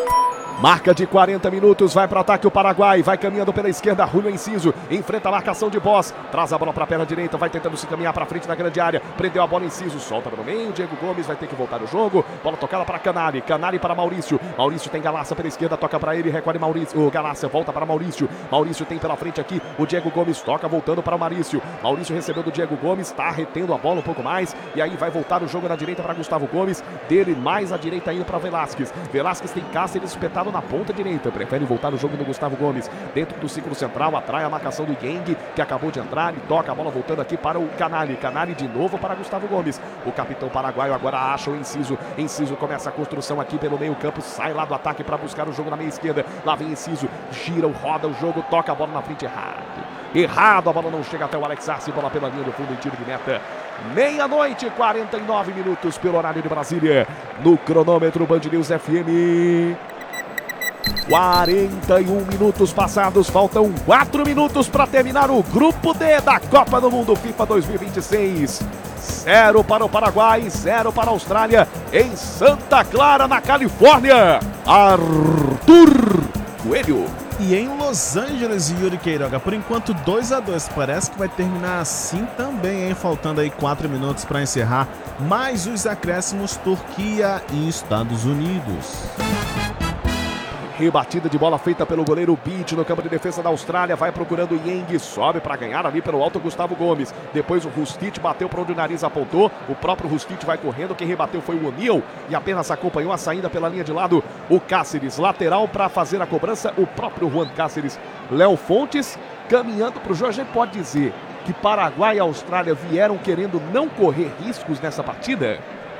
Marca de quarenta minutos, vai para o ataque o Paraguai, vai caminhando pela esquerda, Julio Enciso, enfrenta a marcação de Boss, traz a bola para a perna direita, vai tentando se caminhar para frente da grande área, prendeu a bola Enciso, solta para o meio, Diego Gomes vai ter que voltar o jogo, bola tocada para Canari, Canari para Maurício, Maurício tem Galácia pela esquerda, toca para ele, recolhe Maurício, o Galácia volta para Maurício, Maurício tem pela frente aqui, o Diego Gomes toca voltando para o Maurício, Maurício recebeu do Diego Gomes, está retendo a bola um pouco mais, e aí vai voltar o jogo na direita para Gustavo Gomes, dele mais à direita indo para Velasquez, Velasquez tem Cáceres espetado na ponta direita, prefere voltar o jogo do Gustavo Gomes, dentro do círculo central, atrai a marcação do Yang, que acabou de entrar e toca a bola voltando aqui para o Canali, Canali de novo para Gustavo Gomes, o capitão paraguaio agora acha o Enciso, Enciso começa a construção aqui pelo meio campo, sai lá do ataque para buscar o jogo na meia esquerda, lá vem Enciso, gira, roda o jogo, toca a bola na frente, errado, errado, a bola não chega até o Alex Arce, bola pela linha do fundo em tiro de meta, meia-noite, quarenta e nove minutos pelo horário de Brasília, no cronômetro Band News F M. quarenta e um minutos passados, faltam quatro minutos para terminar o grupo D da Copa do Mundo FIFA dois mil e vinte e seis. Zero para o Paraguai, zero para a Austrália, em Santa Clara, na Califórnia. Arthur Coelho. E em Los Angeles, Yuri Queiroga, por enquanto dois a dois, parece que vai terminar assim também, hein? Faltando aí quatro minutos para encerrar mais os acréscimos Turquia e Estados Unidos. Rebatida de bola feita pelo goleiro Beach no campo de defesa da Austrália. Vai procurando o Yang, sobe para ganhar ali pelo alto Gustavo Gomes. Depois o Rustic bateu para onde o nariz apontou. O próprio Rustic vai correndo. Quem rebateu foi o O'Neal e apenas acompanhou a saída pela linha de lado. O Cáceres, lateral para fazer a cobrança. O próprio Juan Cáceres. Léo Fontes caminhando para o jogo. A gente pode dizer que Paraguai e Austrália vieram querendo não correr riscos nessa partida?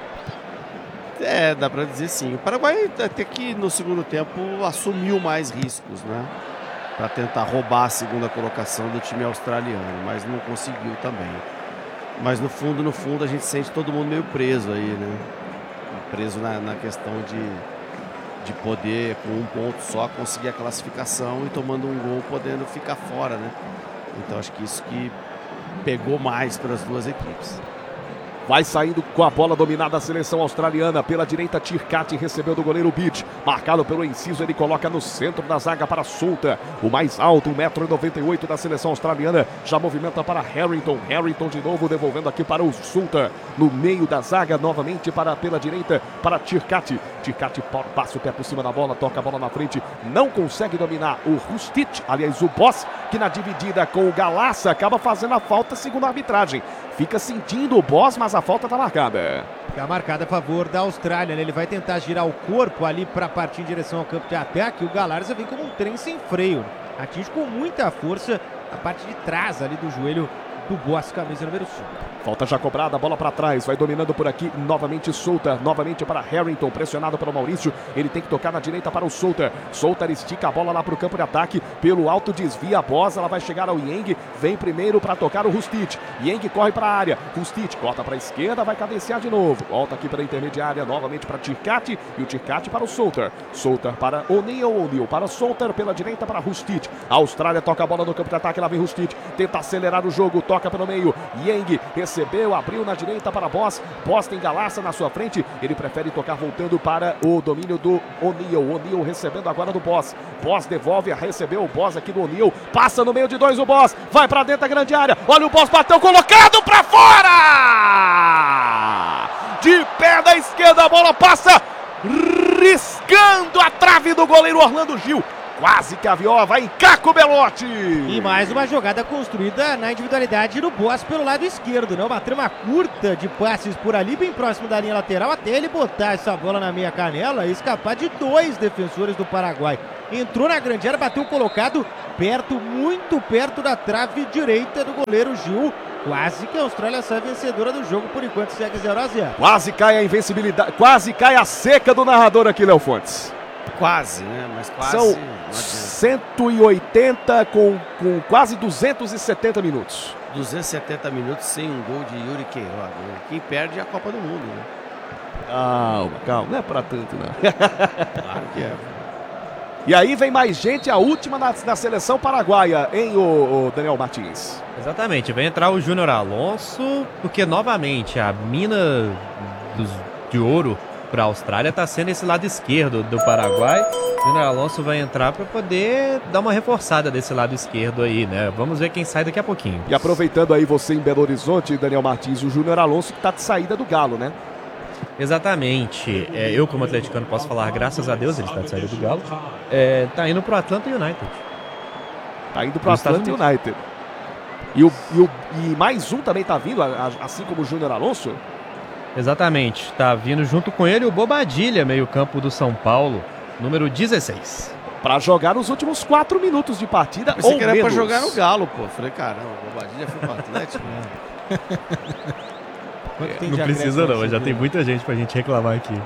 É, dá pra dizer sim. O Paraguai até que no segundo tempo assumiu mais riscos, né? Pra tentar roubar a segunda colocação do time australiano, mas não conseguiu também. Mas no fundo, no fundo, a gente sente todo mundo meio preso aí, né? Preso na, na questão de, de poder, com um ponto só, conseguir a classificação e tomando um gol, podendo ficar fora, né? Então acho que isso que pegou mais para as duas equipes. Vai saindo com a bola dominada a seleção australiana. Pela direita, Tircati recebeu do goleiro Beach. Marcado pelo Enciso, ele coloca no centro da zaga para Souta. O mais alto, um metro e noventa e oito da seleção australiana. Já movimenta para Harrington. Harrington de novo devolvendo aqui para o Souta. No meio da zaga, novamente para pela direita, para Tircati. Tircati passa o pé por cima da bola, toca a bola na frente. Não consegue dominar o Rustic. Aliás, o Boss, que na dividida com o Galácia acaba fazendo a falta segundo a arbitragem. Fica sentindo o Boss, mas a falta está marcada. Está marcada a favor da Austrália, né? Ele vai tentar girar o corpo ali para partir em direção ao campo de ataque. O Galarza vem como um trem sem freio. Atinge com muita força a parte de trás ali do joelho do Boss, camisa número cinco. Falta já cobrada, bola para trás, vai dominando por aqui, novamente Souta, novamente para Harrington, pressionado pelo Maurício, ele tem que tocar na direita para o Souta, Souta estica a bola lá para o campo de ataque, pelo alto desvia a bola, ela vai chegar ao Yang, vem primeiro para tocar o Rustic, Yang corre para a área, Rustic corta para a esquerda, vai cadenciar de novo, volta aqui pela intermediária, novamente para Tircati, e o Tircati para o Souta, Souta para O'Neal, O'Neal para Souta, pela direita para Rustic, a Austrália toca a bola no campo de ataque, lá vem Rustic, tenta acelerar o jogo, toca toca pelo meio. Yang recebeu, abriu na direita para Boss. Boss tem Galarça na sua frente. Ele prefere tocar voltando para o domínio do O'Neal. O'Neal recebendo agora do Boss. Boss devolve, recebeu o Boss aqui do O'Neal. Passa no meio de dois o Boss. Vai para dentro da grande área. Olha o Boss, bateu, colocado para fora! De pé da esquerda, a bola passa riscando a trave do goleiro Orlando Gil. Quase que a viola vai em Caco Belotti. E mais uma jogada construída na individualidade do Boss pelo lado esquerdo, né? Uma trama curta de passes por ali, bem próximo da linha lateral, até ele botar essa bola na meia canela e escapar de dois defensores do Paraguai. Entrou na grande área, bateu colocado perto, muito perto da trave direita do goleiro Gil. Quase que a Austrália sai vencedora do jogo, por enquanto segue zero a zero. Quase cai a invencibilidade, quase cai a seca do narrador aqui, Léo Fontes. Quase, né? Mas quase. São cento e oitenta com, com quase duzentos e setenta minutos. duzentos e setenta minutos sem um gol de Yuri Queiroga. Quem perde é a Copa do Mundo, né? Calma, calma, não é pra tanto, não. Claro que é. E aí vem mais gente, a última na, na seleção paraguaia, hein, o, o Daniel Martins? Exatamente, vai entrar o Júnior Alonso, porque novamente a mina dos, de ouro para a Austrália está sendo esse lado esquerdo do Paraguai. O Júnior Alonso vai entrar para poder dar uma reforçada desse lado esquerdo aí, né? Vamos ver quem sai daqui a pouquinho. E aproveitando aí você em Belo Horizonte, Daniel Martins, o Júnior Alonso que está de saída do Galo, né? Exatamente. É, eu, como atleticano, posso falar, graças a Deus, ele está de saída do Galo. É, tá indo pro Atlanta United. Tá indo pro Atlanta United. E, o, e, o, e mais um também tá vindo, assim como o Júnior Alonso? Exatamente. Tá vindo junto com ele o Bobadilha, meio-campo do São Paulo, número dezesseis. Pra jogar nos últimos quatro minutos de partida. Pensei ou que era menos. pra jogar no Galo, pô. Falei, caramba, o Bobadilha foi pro Atlético. É, não precisa não, já tem muita gente pra gente reclamar aqui.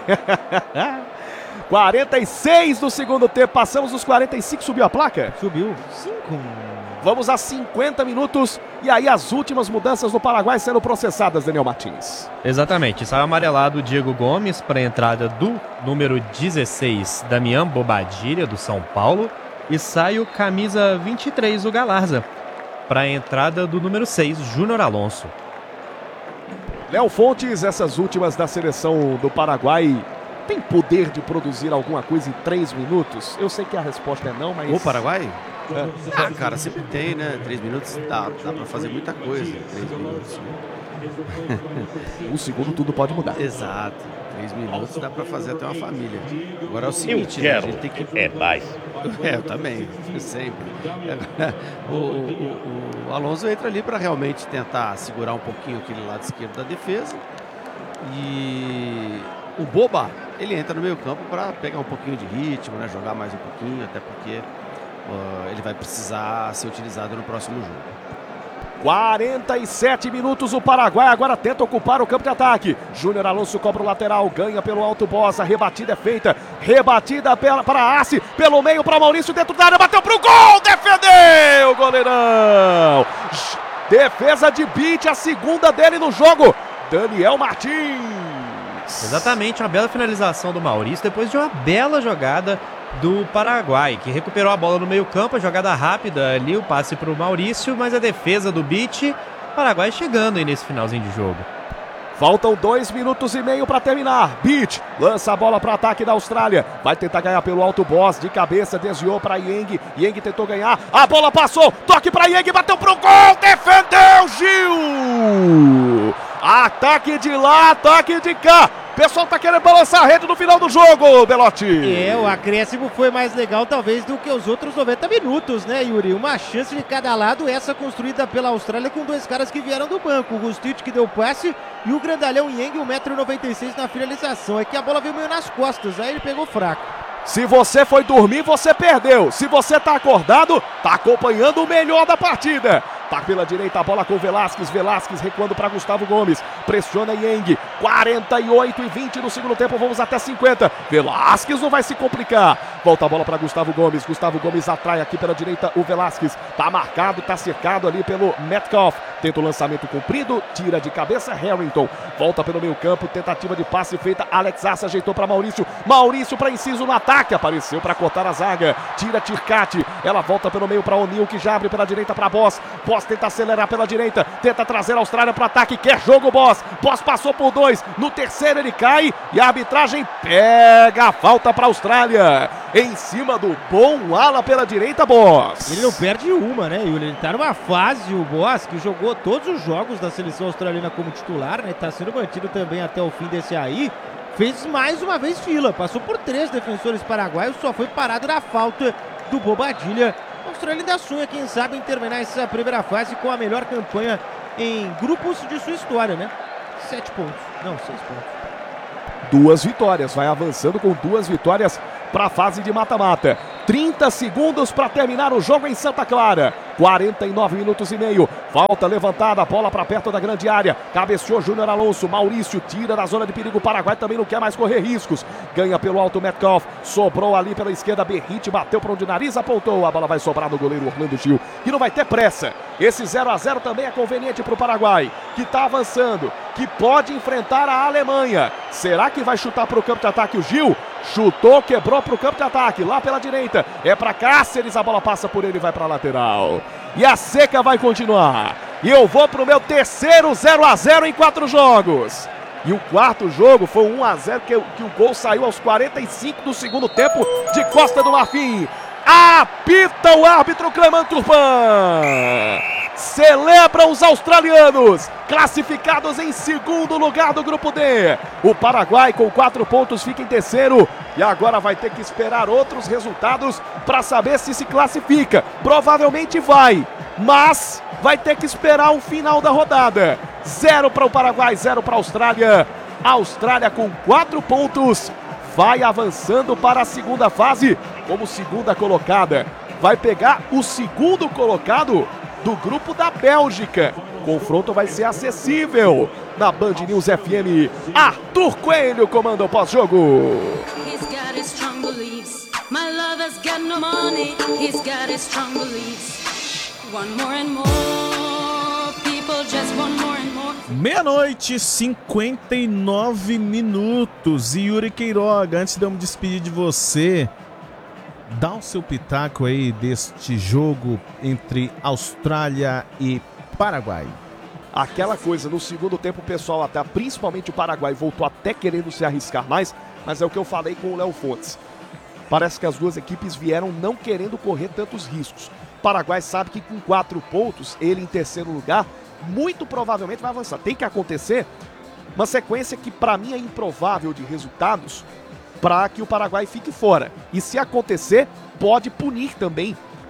quarenta e seis do segundo tempo, passamos dos quarenta e cinco, subiu a placa? Subiu. cinco. Vamos a cinquenta minutos e aí as últimas mudanças no Paraguai sendo processadas, Daniel Martins. Exatamente, sai o amarelado Diego Gomes para a entrada do número dezesseis, Damian Bobadilha, do São Paulo, e sai o camisa vinte e três, o Galarza, para a entrada do número seis, Júnior Alonso. Léo Fontes, essas últimas da seleção do Paraguai, tem poder de produzir alguma coisa em três minutos? Eu sei que a resposta é não, mas... O Paraguai? É. Ah, cara, sempre tem, né? Três minutos dá, dá pra fazer muita coisa em três minutos. Um segundo tudo pode mudar. Exato. Três minutos dá pra fazer até uma família. Agora é o seguinte, eu quero, né? A gente tem que... é mais. É, eu também, sempre. O, o, o, o Alonso entra ali para realmente tentar segurar um pouquinho aquele lado esquerdo da defesa. E o Boba, ele entra no meio campo para pegar um pouquinho de ritmo, né? Jogar mais um pouquinho, até porque uh, ele vai precisar ser utilizado no próximo jogo. quarenta e sete minutos, o Paraguai agora tenta ocupar o campo de ataque. Júnior Alonso cobra o lateral, ganha pelo alto Boss, a rebatida é feita. Rebatida pela, para Arce, pelo meio para Maurício, dentro da área, bateu pro gol, defendeu o goleirão. Defesa de Beat, a segunda dele no jogo, Daniel Martins. Exatamente, uma bela finalização do Maurício, depois de uma bela jogada do Paraguai, que recuperou a bola no meio campo, a jogada rápida ali, o passe para o Maurício, mas a defesa do Beat, Paraguai chegando aí nesse finalzinho de jogo. Faltam dois minutos e meio para terminar. Beat lança a bola para ataque da Austrália. Vai tentar ganhar pelo alto Boss. De cabeça, desviou para Yang. Yang tentou ganhar. A bola passou. Toque para Yang. Bateu pro gol. Defendeu Gil. Ataque de lá, ataque de cá. O pessoal tá querendo balançar a rede no final do jogo, Belotti. É, o acréscimo foi mais legal talvez do que os outros noventa minutos, né, Yuri? Uma chance de cada lado, essa construída pela Austrália com dois caras que vieram do banco. O Gustich que deu passe e o grandalhão Yang, um metro e noventa e seis na finalização. É que a bola veio meio nas costas, aí ele pegou fraco. Se você foi dormir, você perdeu. Se você tá acordado, tá acompanhando o melhor da partida. Tá pela direita a bola com Velasquez. Velasquez recuando para Gustavo Gomes. Pressiona Yang. quarenta e oito e vinte no segundo tempo. Vamos até cinquenta. Velasquez não vai se complicar. Volta a bola para Gustavo Gomes. Gustavo Gomes atrai aqui pela direita o Velasquez. Tá marcado, tá cercado ali pelo Metcalf. Tenta o lançamento comprido, tira de cabeça Harrington. Volta pelo meio campo, tentativa de passe feita. Alex Arce ajeitou para Maurício. Maurício para Inciso no ataque. Apareceu para cortar a zaga. Tira Tircati. Ela volta pelo meio para O'Neal, que já abre pela direita para Boss. Boss tenta acelerar pela direita. Tenta trazer a Austrália para ataque. Quer jogo, Boss. Boss passou por dois. No terceiro ele cai. E a arbitragem pega a falta para a Austrália. Em cima do bom ala pela direita, Boss. Ele não perde uma, né, Yuri? Ele tá numa fase, o Boss, que jogou todos os jogos da seleção australiana como titular, né? Tá sendo mantido também até o fim desse aí. Fez mais uma vez fila. Passou por três defensores paraguaios, só foi parado na falta do Bobadilha. A Austrália ainda sonha, quem sabe, em terminar essa primeira fase com a melhor campanha em grupos de sua história, né? Sete pontos. Não, seis pontos. Duas vitórias, vai avançando com duas vitórias para a fase de mata-mata. trinta segundos para terminar o jogo em Santa Clara. quarenta e nove minutos e meio. Falta levantada, bola para perto da grande área. Cabeceou Júnior Alonso. Maurício tira da zona de perigo. O Paraguai também não quer mais correr riscos. Ganha pelo alto Metcalf. Sobrou ali pela esquerda. Berrite bateu para onde o nariz apontou. A bola vai sobrar no goleiro Orlando Gil. E não vai ter pressa. Esse zero a zero também é conveniente para o Paraguai, que está avançando, que pode enfrentar a Alemanha. Será que vai chutar para o campo de ataque o Gil? Chutou, quebrou para o campo de ataque, lá pela direita, é para Cáceres, a bola passa por ele e vai para a lateral. E a seca vai continuar. E eu vou para o meu terceiro zero a zero em quatro jogos. E o quarto jogo foi um a zero, que, que o gol saiu aos quarenta e cinco do segundo tempo de Costa do Marfim. Apita o árbitro Cleman Turpan. Celebram os australianos, classificados em segundo lugar do grupo D. O Paraguai com quatro pontos fica em terceiro e agora vai ter que esperar outros resultados para saber se se classifica. Provavelmente vai, mas vai ter que esperar o final da rodada. Zero para o Paraguai, zero para a Austrália. A Austrália com quatro pontos vai avançando para a segunda fase como segunda colocada. Vai pegar o segundo colocado do grupo da Bélgica. O confronto vai ser acessível na Band News F M. Arthur Coelho comanda o pós-jogo. Meia-noite e cinquenta e nove minutos. E Yuri Queiroga, antes de eu me despedir de você, dá o seu pitaco aí deste jogo entre Austrália e Paraguai. Aquela coisa, no segundo tempo o pessoal, até, principalmente o Paraguai, voltou até querendo se arriscar mais, mas é o que eu falei com o Léo Fontes. Parece que as duas equipes vieram não querendo correr tantos riscos. O Paraguai sabe que com quatro pontos, ele em terceiro lugar, muito provavelmente vai avançar. Tem que acontecer uma sequência que para mim é improvável de resultados, para que o Paraguai fique fora. E se acontecer, pode punir também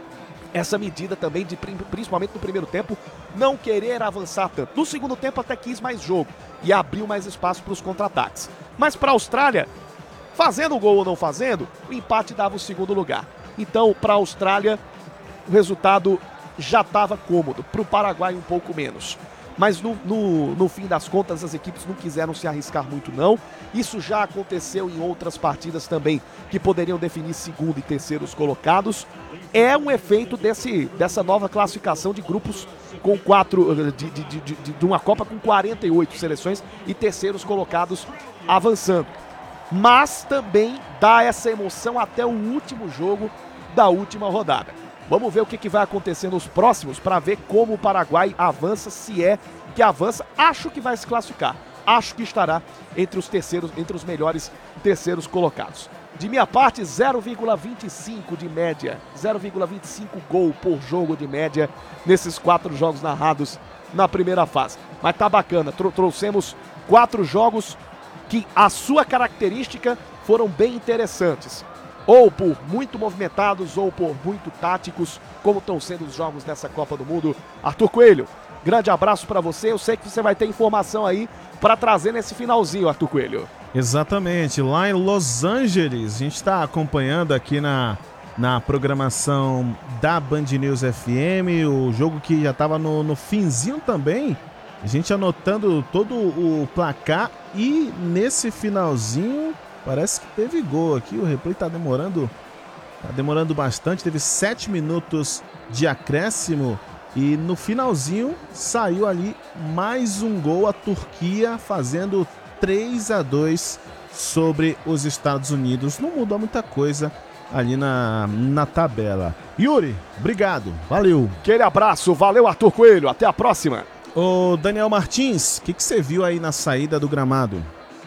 essa medida também, de, principalmente no primeiro tempo, não querer avançar tanto. No segundo tempo até quis mais jogo e abriu mais espaço para os contra-ataques. Mas para a Austrália, fazendo o gol ou não fazendo, o empate dava o segundo lugar. Então, para a Austrália, o resultado já estava cômodo. Para o Paraguai, um pouco menos. Mas no, no, no fim das contas as equipes não quiseram se arriscar muito não. Isso já aconteceu em outras partidas também, que poderiam definir segundo e terceiros colocados. É um efeito desse, dessa nova classificação de grupos com quatro, de, de, de, de, de uma Copa com quarenta e oito seleções e terceiros colocados avançando. Mas também dá essa emoção até o último jogo da última rodada. Vamos ver o que, que vai acontecer nos próximos para ver como o Paraguai avança, se é que avança. Acho que vai se classificar. Acho que estará entre os terceiros, entre os melhores terceiros colocados. De minha parte, zero vírgula vinte e cinco de média. zero vírgula vinte e cinco gol por jogo de média nesses quatro jogos narrados na primeira fase. Mas tá bacana. Trou- trouxemos quatro jogos que a sua característica foram bem interessantes. Ou por muito movimentados, ou por muito táticos, como estão sendo os jogos dessa Copa do Mundo. Arthur Coelho, grande abraço para você. Eu sei que você vai ter informação aí para trazer nesse finalzinho, Arthur Coelho. Exatamente, lá em Los Angeles, a gente está acompanhando aqui na, na programação da Band News F M, o jogo que já estava no, no finzinho também, a gente anotando todo o placar e nesse finalzinho... Parece que teve gol aqui, o replay tá demorando Tá demorando bastante, teve sete minutos de acréscimo e no finalzinho saiu ali mais um gol, a Turquia fazendo três a dois sobre os Estados Unidos. Não mudou muita coisa ali na, na tabela. Yuri, obrigado, valeu. Aquele abraço, valeu Arthur Coelho, até a próxima. Ô Daniel Martins, o que, que você viu aí na saída do gramado?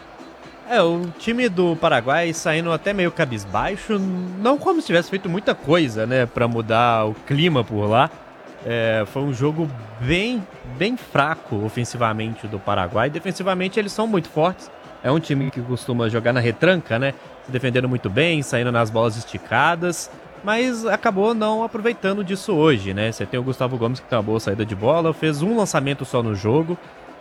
É, o time do Paraguai saindo até meio cabisbaixo, não como se tivesse feito muita coisa, né, pra mudar o clima por lá. É, foi um jogo bem, bem fraco ofensivamente do Paraguai. Defensivamente eles são muito fortes. É um time que costuma jogar na retranca, né, se defendendo muito bem, saindo nas bolas esticadas, mas acabou não aproveitando disso hoje, né. Você tem o Gustavo Gomes que tem uma boa saída de bola, fez um lançamento só no jogo.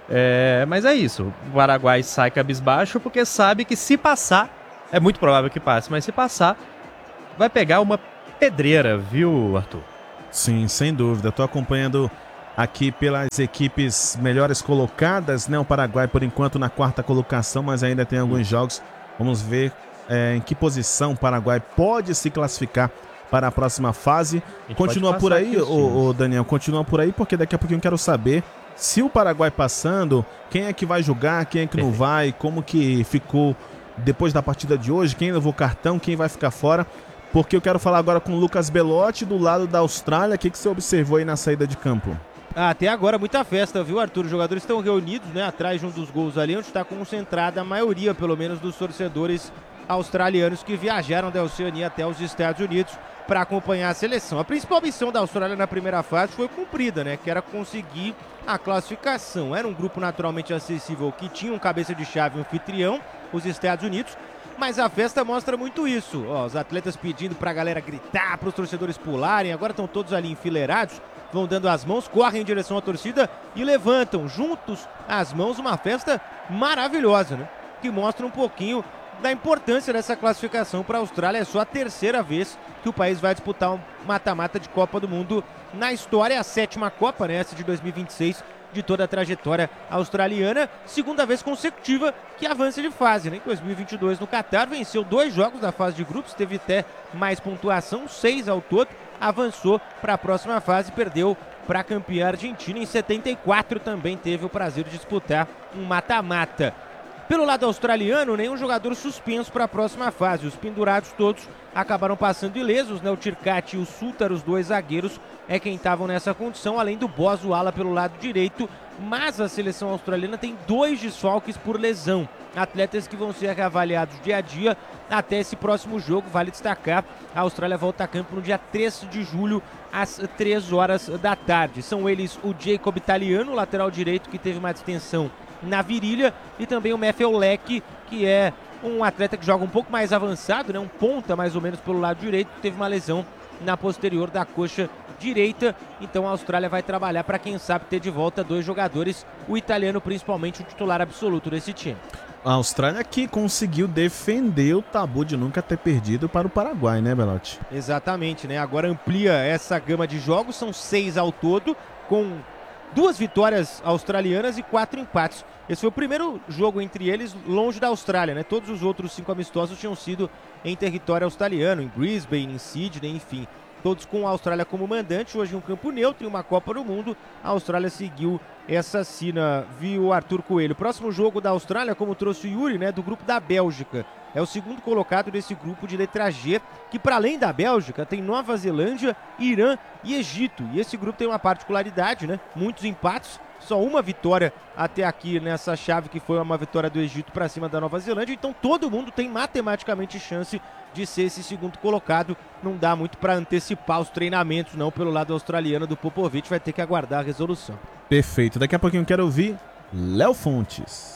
É, mas é isso, o Paraguai sai cabisbaixo porque sabe que se passar, é muito provável que passe, mas se passar, vai pegar uma pedreira, viu, Arthur? Sim, sem dúvida. Estou acompanhando aqui pelas equipes melhores colocadas, né? O Paraguai, por enquanto, na quarta colocação, mas ainda tem alguns jogos. Vamos ver é, em que posição o Paraguai pode se classificar para a próxima fase. A continua por aí, ô, ô, Daniel, continua por aí, porque daqui a pouquinho eu quero saber se o Paraguai passando, quem é que vai jogar, quem é que não vai, como que ficou depois da partida de hoje, quem levou cartão, quem vai ficar fora. Porque eu quero falar agora com o Lucas Belotti, do lado da Austrália. O que, que você observou aí na saída de campo? Ah, até agora muita festa, viu, Arthur? Os jogadores estão reunidos, né, atrás de um dos gols ali, onde está concentrada a maioria, pelo menos, dos torcedores australianos que viajaram da Oceania até os Estados Unidos para acompanhar a seleção. A principal missão da Austrália na primeira fase foi cumprida, né, que era conseguir a classificação. Era um grupo naturalmente acessível que tinha um cabeça de chave anfitrião, os Estados Unidos, mas a festa mostra muito isso. Ó, os atletas pedindo pra galera gritar, pros torcedores pularem, agora estão todos ali enfileirados, vão dando as mãos, correm em direção à torcida e levantam juntos as mãos, uma festa maravilhosa, né? Que mostra um pouquinho da importância dessa classificação para a Austrália. É só a terceira vez que o país vai disputar um mata-mata de Copa do Mundo na história, a sétima Copa, né? Essa de dois mil e vinte e seis, de toda a trajetória australiana, segunda vez consecutiva que avança de fase, né? Em dois mil e vinte e dois no Catar, venceu dois jogos da fase de grupos, teve até mais pontuação, seis ao todo, avançou para a próxima fase, perdeu para a campeã argentina. Em setenta e quatro também teve o prazer de disputar um mata-mata. Pelo lado australiano, nenhum jogador suspenso para a próxima fase. Os pendurados todos acabaram passando ilesos, né? O Tirkati e o Sultar, os dois zagueiros, é quem estavam nessa condição, além do Bozo Ala pelo lado direito. Mas a seleção australiana tem dois desfalques por lesão. Atletas que vão ser reavaliados dia a dia até esse próximo jogo. Vale destacar, a Austrália volta a campo no dia três de julho, às três horas da tarde. São eles o Jacob Italiano, lateral direito, que teve uma distensão na virilha, e também o Matthew Leck, que é um atleta que joga um pouco mais avançado, né? Um ponta mais ou menos pelo lado direito, teve uma lesão na posterior da coxa direita. Então a Austrália vai trabalhar para, quem sabe, ter de volta dois jogadores, o italiano principalmente, o titular absoluto desse time. A Austrália que conseguiu defender o tabu de nunca ter perdido para o Paraguai, né, Belotti? Exatamente, né? Agora amplia essa gama de jogos, são seis ao todo, com duas vitórias australianas e quatro empates. Esse foi o primeiro jogo entre eles longe da Austrália, né? Todos os outros cinco amistosos tinham sido em território australiano, em Brisbane, em Sydney, enfim. Todos com a Austrália como mandante, hoje um campo neutro e uma Copa do Mundo. A Austrália seguiu essa sina, viu, Arthur Coelho. Próximo jogo da Austrália, como trouxe o Yuri, né? Do grupo da Bélgica. É o segundo colocado desse grupo de letra G, que para além da Bélgica tem Nova Zelândia, Irã e Egito. E esse grupo tem uma particularidade, né? Muitos empates, só uma vitória até aqui nessa chave, que foi uma vitória do Egito para cima da Nova Zelândia. Então todo mundo tem matematicamente chance de ser esse segundo colocado. Não dá muito para antecipar os treinamentos não pelo lado australiano do Popovic, vai ter que aguardar a resolução. Perfeito, daqui a pouquinho eu quero ouvir Léo Fontes.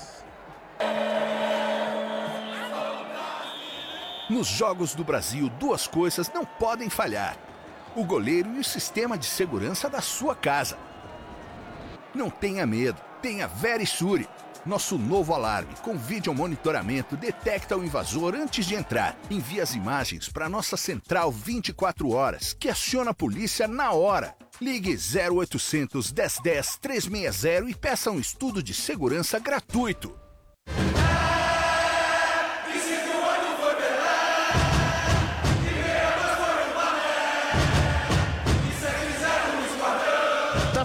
Nos Jogos do Brasil, duas coisas não podem falhar: o goleiro e o sistema de segurança da sua casa. Não tenha medo, tenha Verisure. Nosso novo alarme com vídeo monitoramento detecta o invasor antes de entrar. Envia as imagens para nossa central vinte e quatro horas, que aciona a polícia na hora. Ligue zero oitocentos, dez dez, trezentos e sessenta e peça um estudo de segurança gratuito.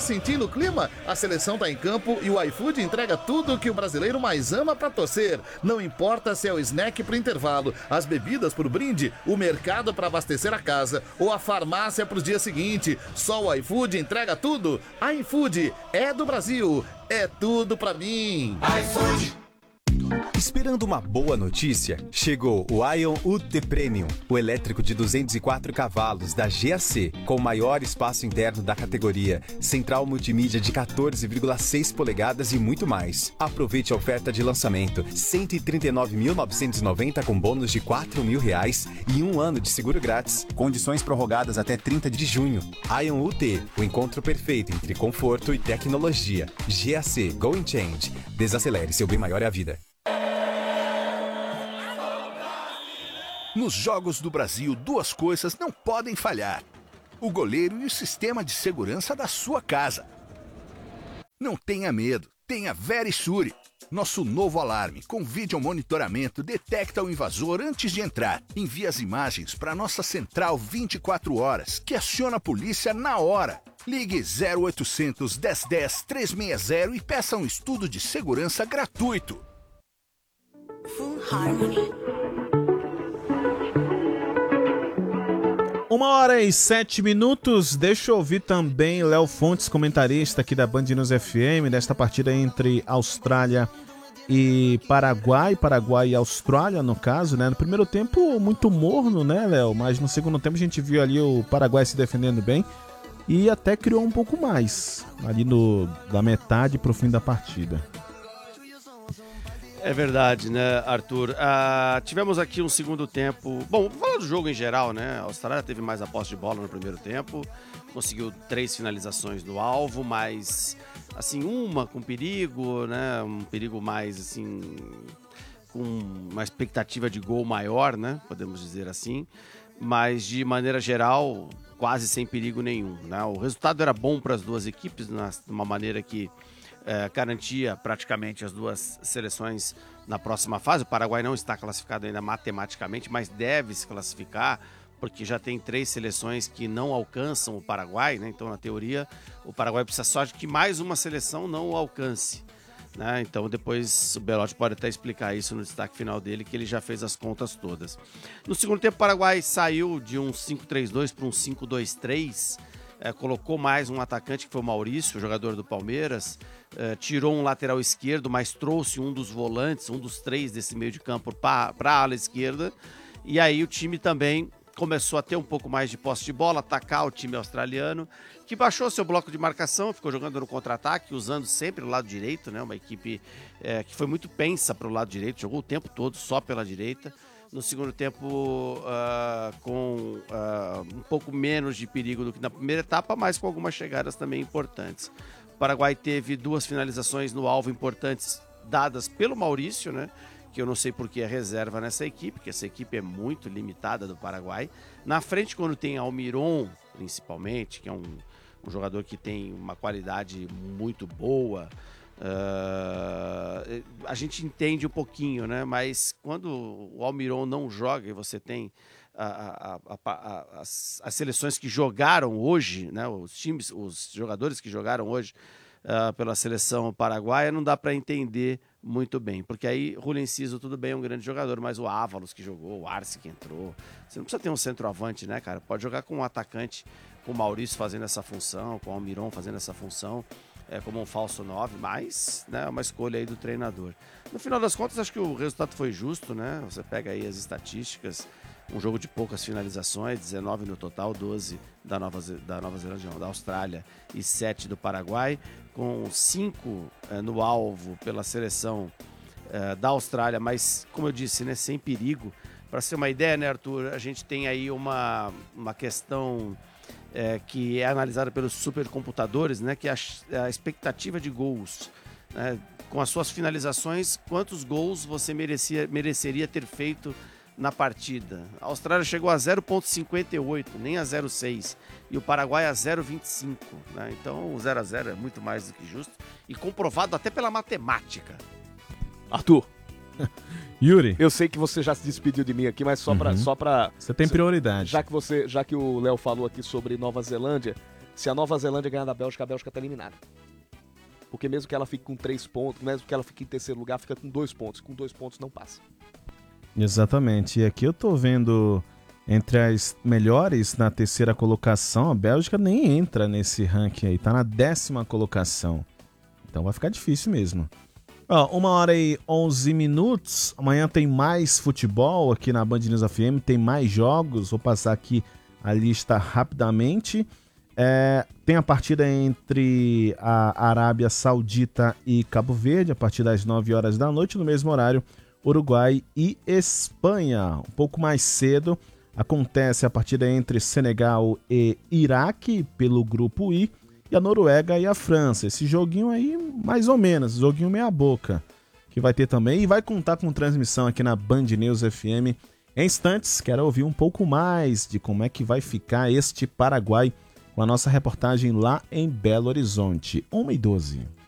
sentindo o clima? A seleção tá em campo e o iFood entrega tudo o que o brasileiro mais ama pra torcer. Não importa se é o snack pro intervalo, as bebidas pro brinde, o mercado pra abastecer a casa ou a farmácia pros dias seguintes. Só o iFood entrega tudo. iFood é do Brasil. É tudo pra mim. iFood. Esperando uma boa notícia? Chegou o Ion U T Premium, o elétrico de duzentos e quatro cavalos da G A C, com o maior espaço interno da categoria, central multimídia de quatorze vírgula seis polegadas e muito mais. Aproveite a oferta de lançamento, cento e trinta e nove mil novecentos e noventa com bônus de quatro mil reais e um ano de seguro grátis. Condições prorrogadas até trinta de junho. Ion U T, o encontro perfeito entre conforto e tecnologia. G A C, Go and Change. Desacelere, seu bem maior é a vida. Nos Jogos do Brasil, duas coisas não podem falhar: o goleiro e o sistema de segurança da sua casa. Não tenha medo, tenha Verisure. Nosso novo alarme com vídeo monitoramento detecta o invasor antes de entrar. Envia as imagens para nossa central vinte e quatro horas, que aciona a polícia na hora. Ligue zero oitocentos, dez dez, trezentos e sessenta e peça um estudo de segurança gratuito. Full Harmony. Uma hora e sete minutos, deixa eu ouvir também Léo Fontes, comentarista aqui da Band News F M, desta partida entre Austrália e Paraguai, Paraguai e Austrália no caso, né? No primeiro tempo muito morno, né, Léo? Mas no segundo tempo a gente viu ali o Paraguai se defendendo bem e até criou um pouco mais, ali no, da metade para o fim da partida. É verdade, né, Arthur? Ah, tivemos aqui um segundo tempo... Bom, vou falar do jogo em geral, né? A Austrália teve mais a posse de bola no primeiro tempo, conseguiu três finalizações no alvo, mas, assim, uma com perigo, né? Um perigo mais, assim, com uma expectativa de gol maior, né? Podemos dizer assim. Mas, de maneira geral, quase sem perigo nenhum, né? O resultado era bom para as duas equipes, de uma maneira que... É, garantia praticamente as duas seleções na próxima fase. O Paraguai não está classificado ainda matematicamente, mas deve se classificar, porque já tem três seleções que não alcançam o Paraguai, né? Então, na teoria, o Paraguai precisa só de que mais uma seleção não o alcance, né? Então, depois o Belotti pode até explicar isso no destaque final dele, que ele já fez as contas todas. No segundo tempo, o Paraguai saiu de um cinco três dois para um cinco dois três, É, colocou mais um atacante, que foi o Maurício, o jogador do Palmeiras, é, tirou um lateral esquerdo, mas trouxe um dos volantes, um dos três desse meio de campo para a ala esquerda, e aí o time também começou a ter um pouco mais de posse de bola, atacar o time australiano, que baixou seu bloco de marcação, ficou jogando no contra-ataque, usando sempre o lado direito, né? Uma equipe é, que foi muito pensa para o lado direito, jogou o tempo todo só pela direita. No segundo tempo, uh, com uh, um pouco menos de perigo do que na primeira etapa, mas com algumas chegadas também importantes. O Paraguai teve duas finalizações no alvo importantes dadas pelo Maurício, né? Que eu não sei por que é reserva nessa equipe, porque essa equipe é muito limitada do Paraguai. Na frente, quando tem Almiron, principalmente, que é um, um jogador que tem uma qualidade muito boa, Uh, a gente entende um pouquinho, né? Mas quando o Almiron não joga e você tem a, a, a, a, as, as seleções que jogaram hoje, né? Os times, os jogadores que jogaram hoje uh, pela seleção paraguaia, não dá para entender muito bem, porque aí Julio Enciso, tudo bem, é um grande jogador, mas o Ávalos que jogou, o Arce que entrou, você não precisa ter um centroavante, né, cara? Pode jogar com um atacante, com o Maurício fazendo essa função, com o Almiron fazendo essa função, é, como um falso nove, mas, né, é uma escolha aí do treinador. No final das contas, acho que o resultado foi justo, né? Você pega aí as estatísticas, um jogo de poucas finalizações, dezenove no total, doze da Nova, da Nova Zelândia, não, da Austrália e sete do Paraguai, com cinco é, no alvo pela seleção é, da Austrália, mas, como eu disse, né, sem perigo. Para ser uma ideia, né, Arthur, a gente tem aí uma, uma questão... É, que é analisada pelos supercomputadores, né, que é a, a expectativa de gols, né, com as suas finalizações, quantos gols você merecia, mereceria ter feito na partida. A Austrália chegou a zero vírgula cinquenta e oito, nem a zero vírgula seis, e o Paraguai a zero vírgula vinte e cinco, né, então o zero a zero é muito mais do que justo e comprovado até pela matemática. Arthur. Yuri, eu sei que você já se despediu de mim aqui, mas só uhum. para só para você tem prioridade. Já que você, já que o Léo falou aqui sobre Nova Zelândia, Se a Nova Zelândia ganhar da Bélgica, a Bélgica tá eliminada. Porque mesmo que ela fique com três pontos, mesmo que ela fique em terceiro lugar, fica com dois pontos. Com dois pontos não passa. Exatamente. E aqui eu tô vendo entre as melhores na terceira colocação, a Bélgica nem entra nesse ranking aí, tá na décima colocação. Então vai ficar difícil mesmo. Ó, uma hora e onze minutos. Amanhã tem mais futebol aqui na Band News F M, tem mais jogos. Vou passar aqui a lista rapidamente. É, tem a partida entre a Arábia Saudita e Cabo Verde, a partir das nove horas da noite, no mesmo horário, Uruguai e Espanha. Um pouco mais cedo, acontece a partida entre Senegal e Iraque, pelo grupo I, e a Noruega e a França. Esse joguinho aí, mais ou menos, joguinho meia boca, que vai ter também, e vai contar com transmissão aqui na Band News F M. Em instantes, quero ouvir um pouco mais de como é que vai ficar este Paraguai, com a nossa reportagem lá em Belo Horizonte. uma e doze.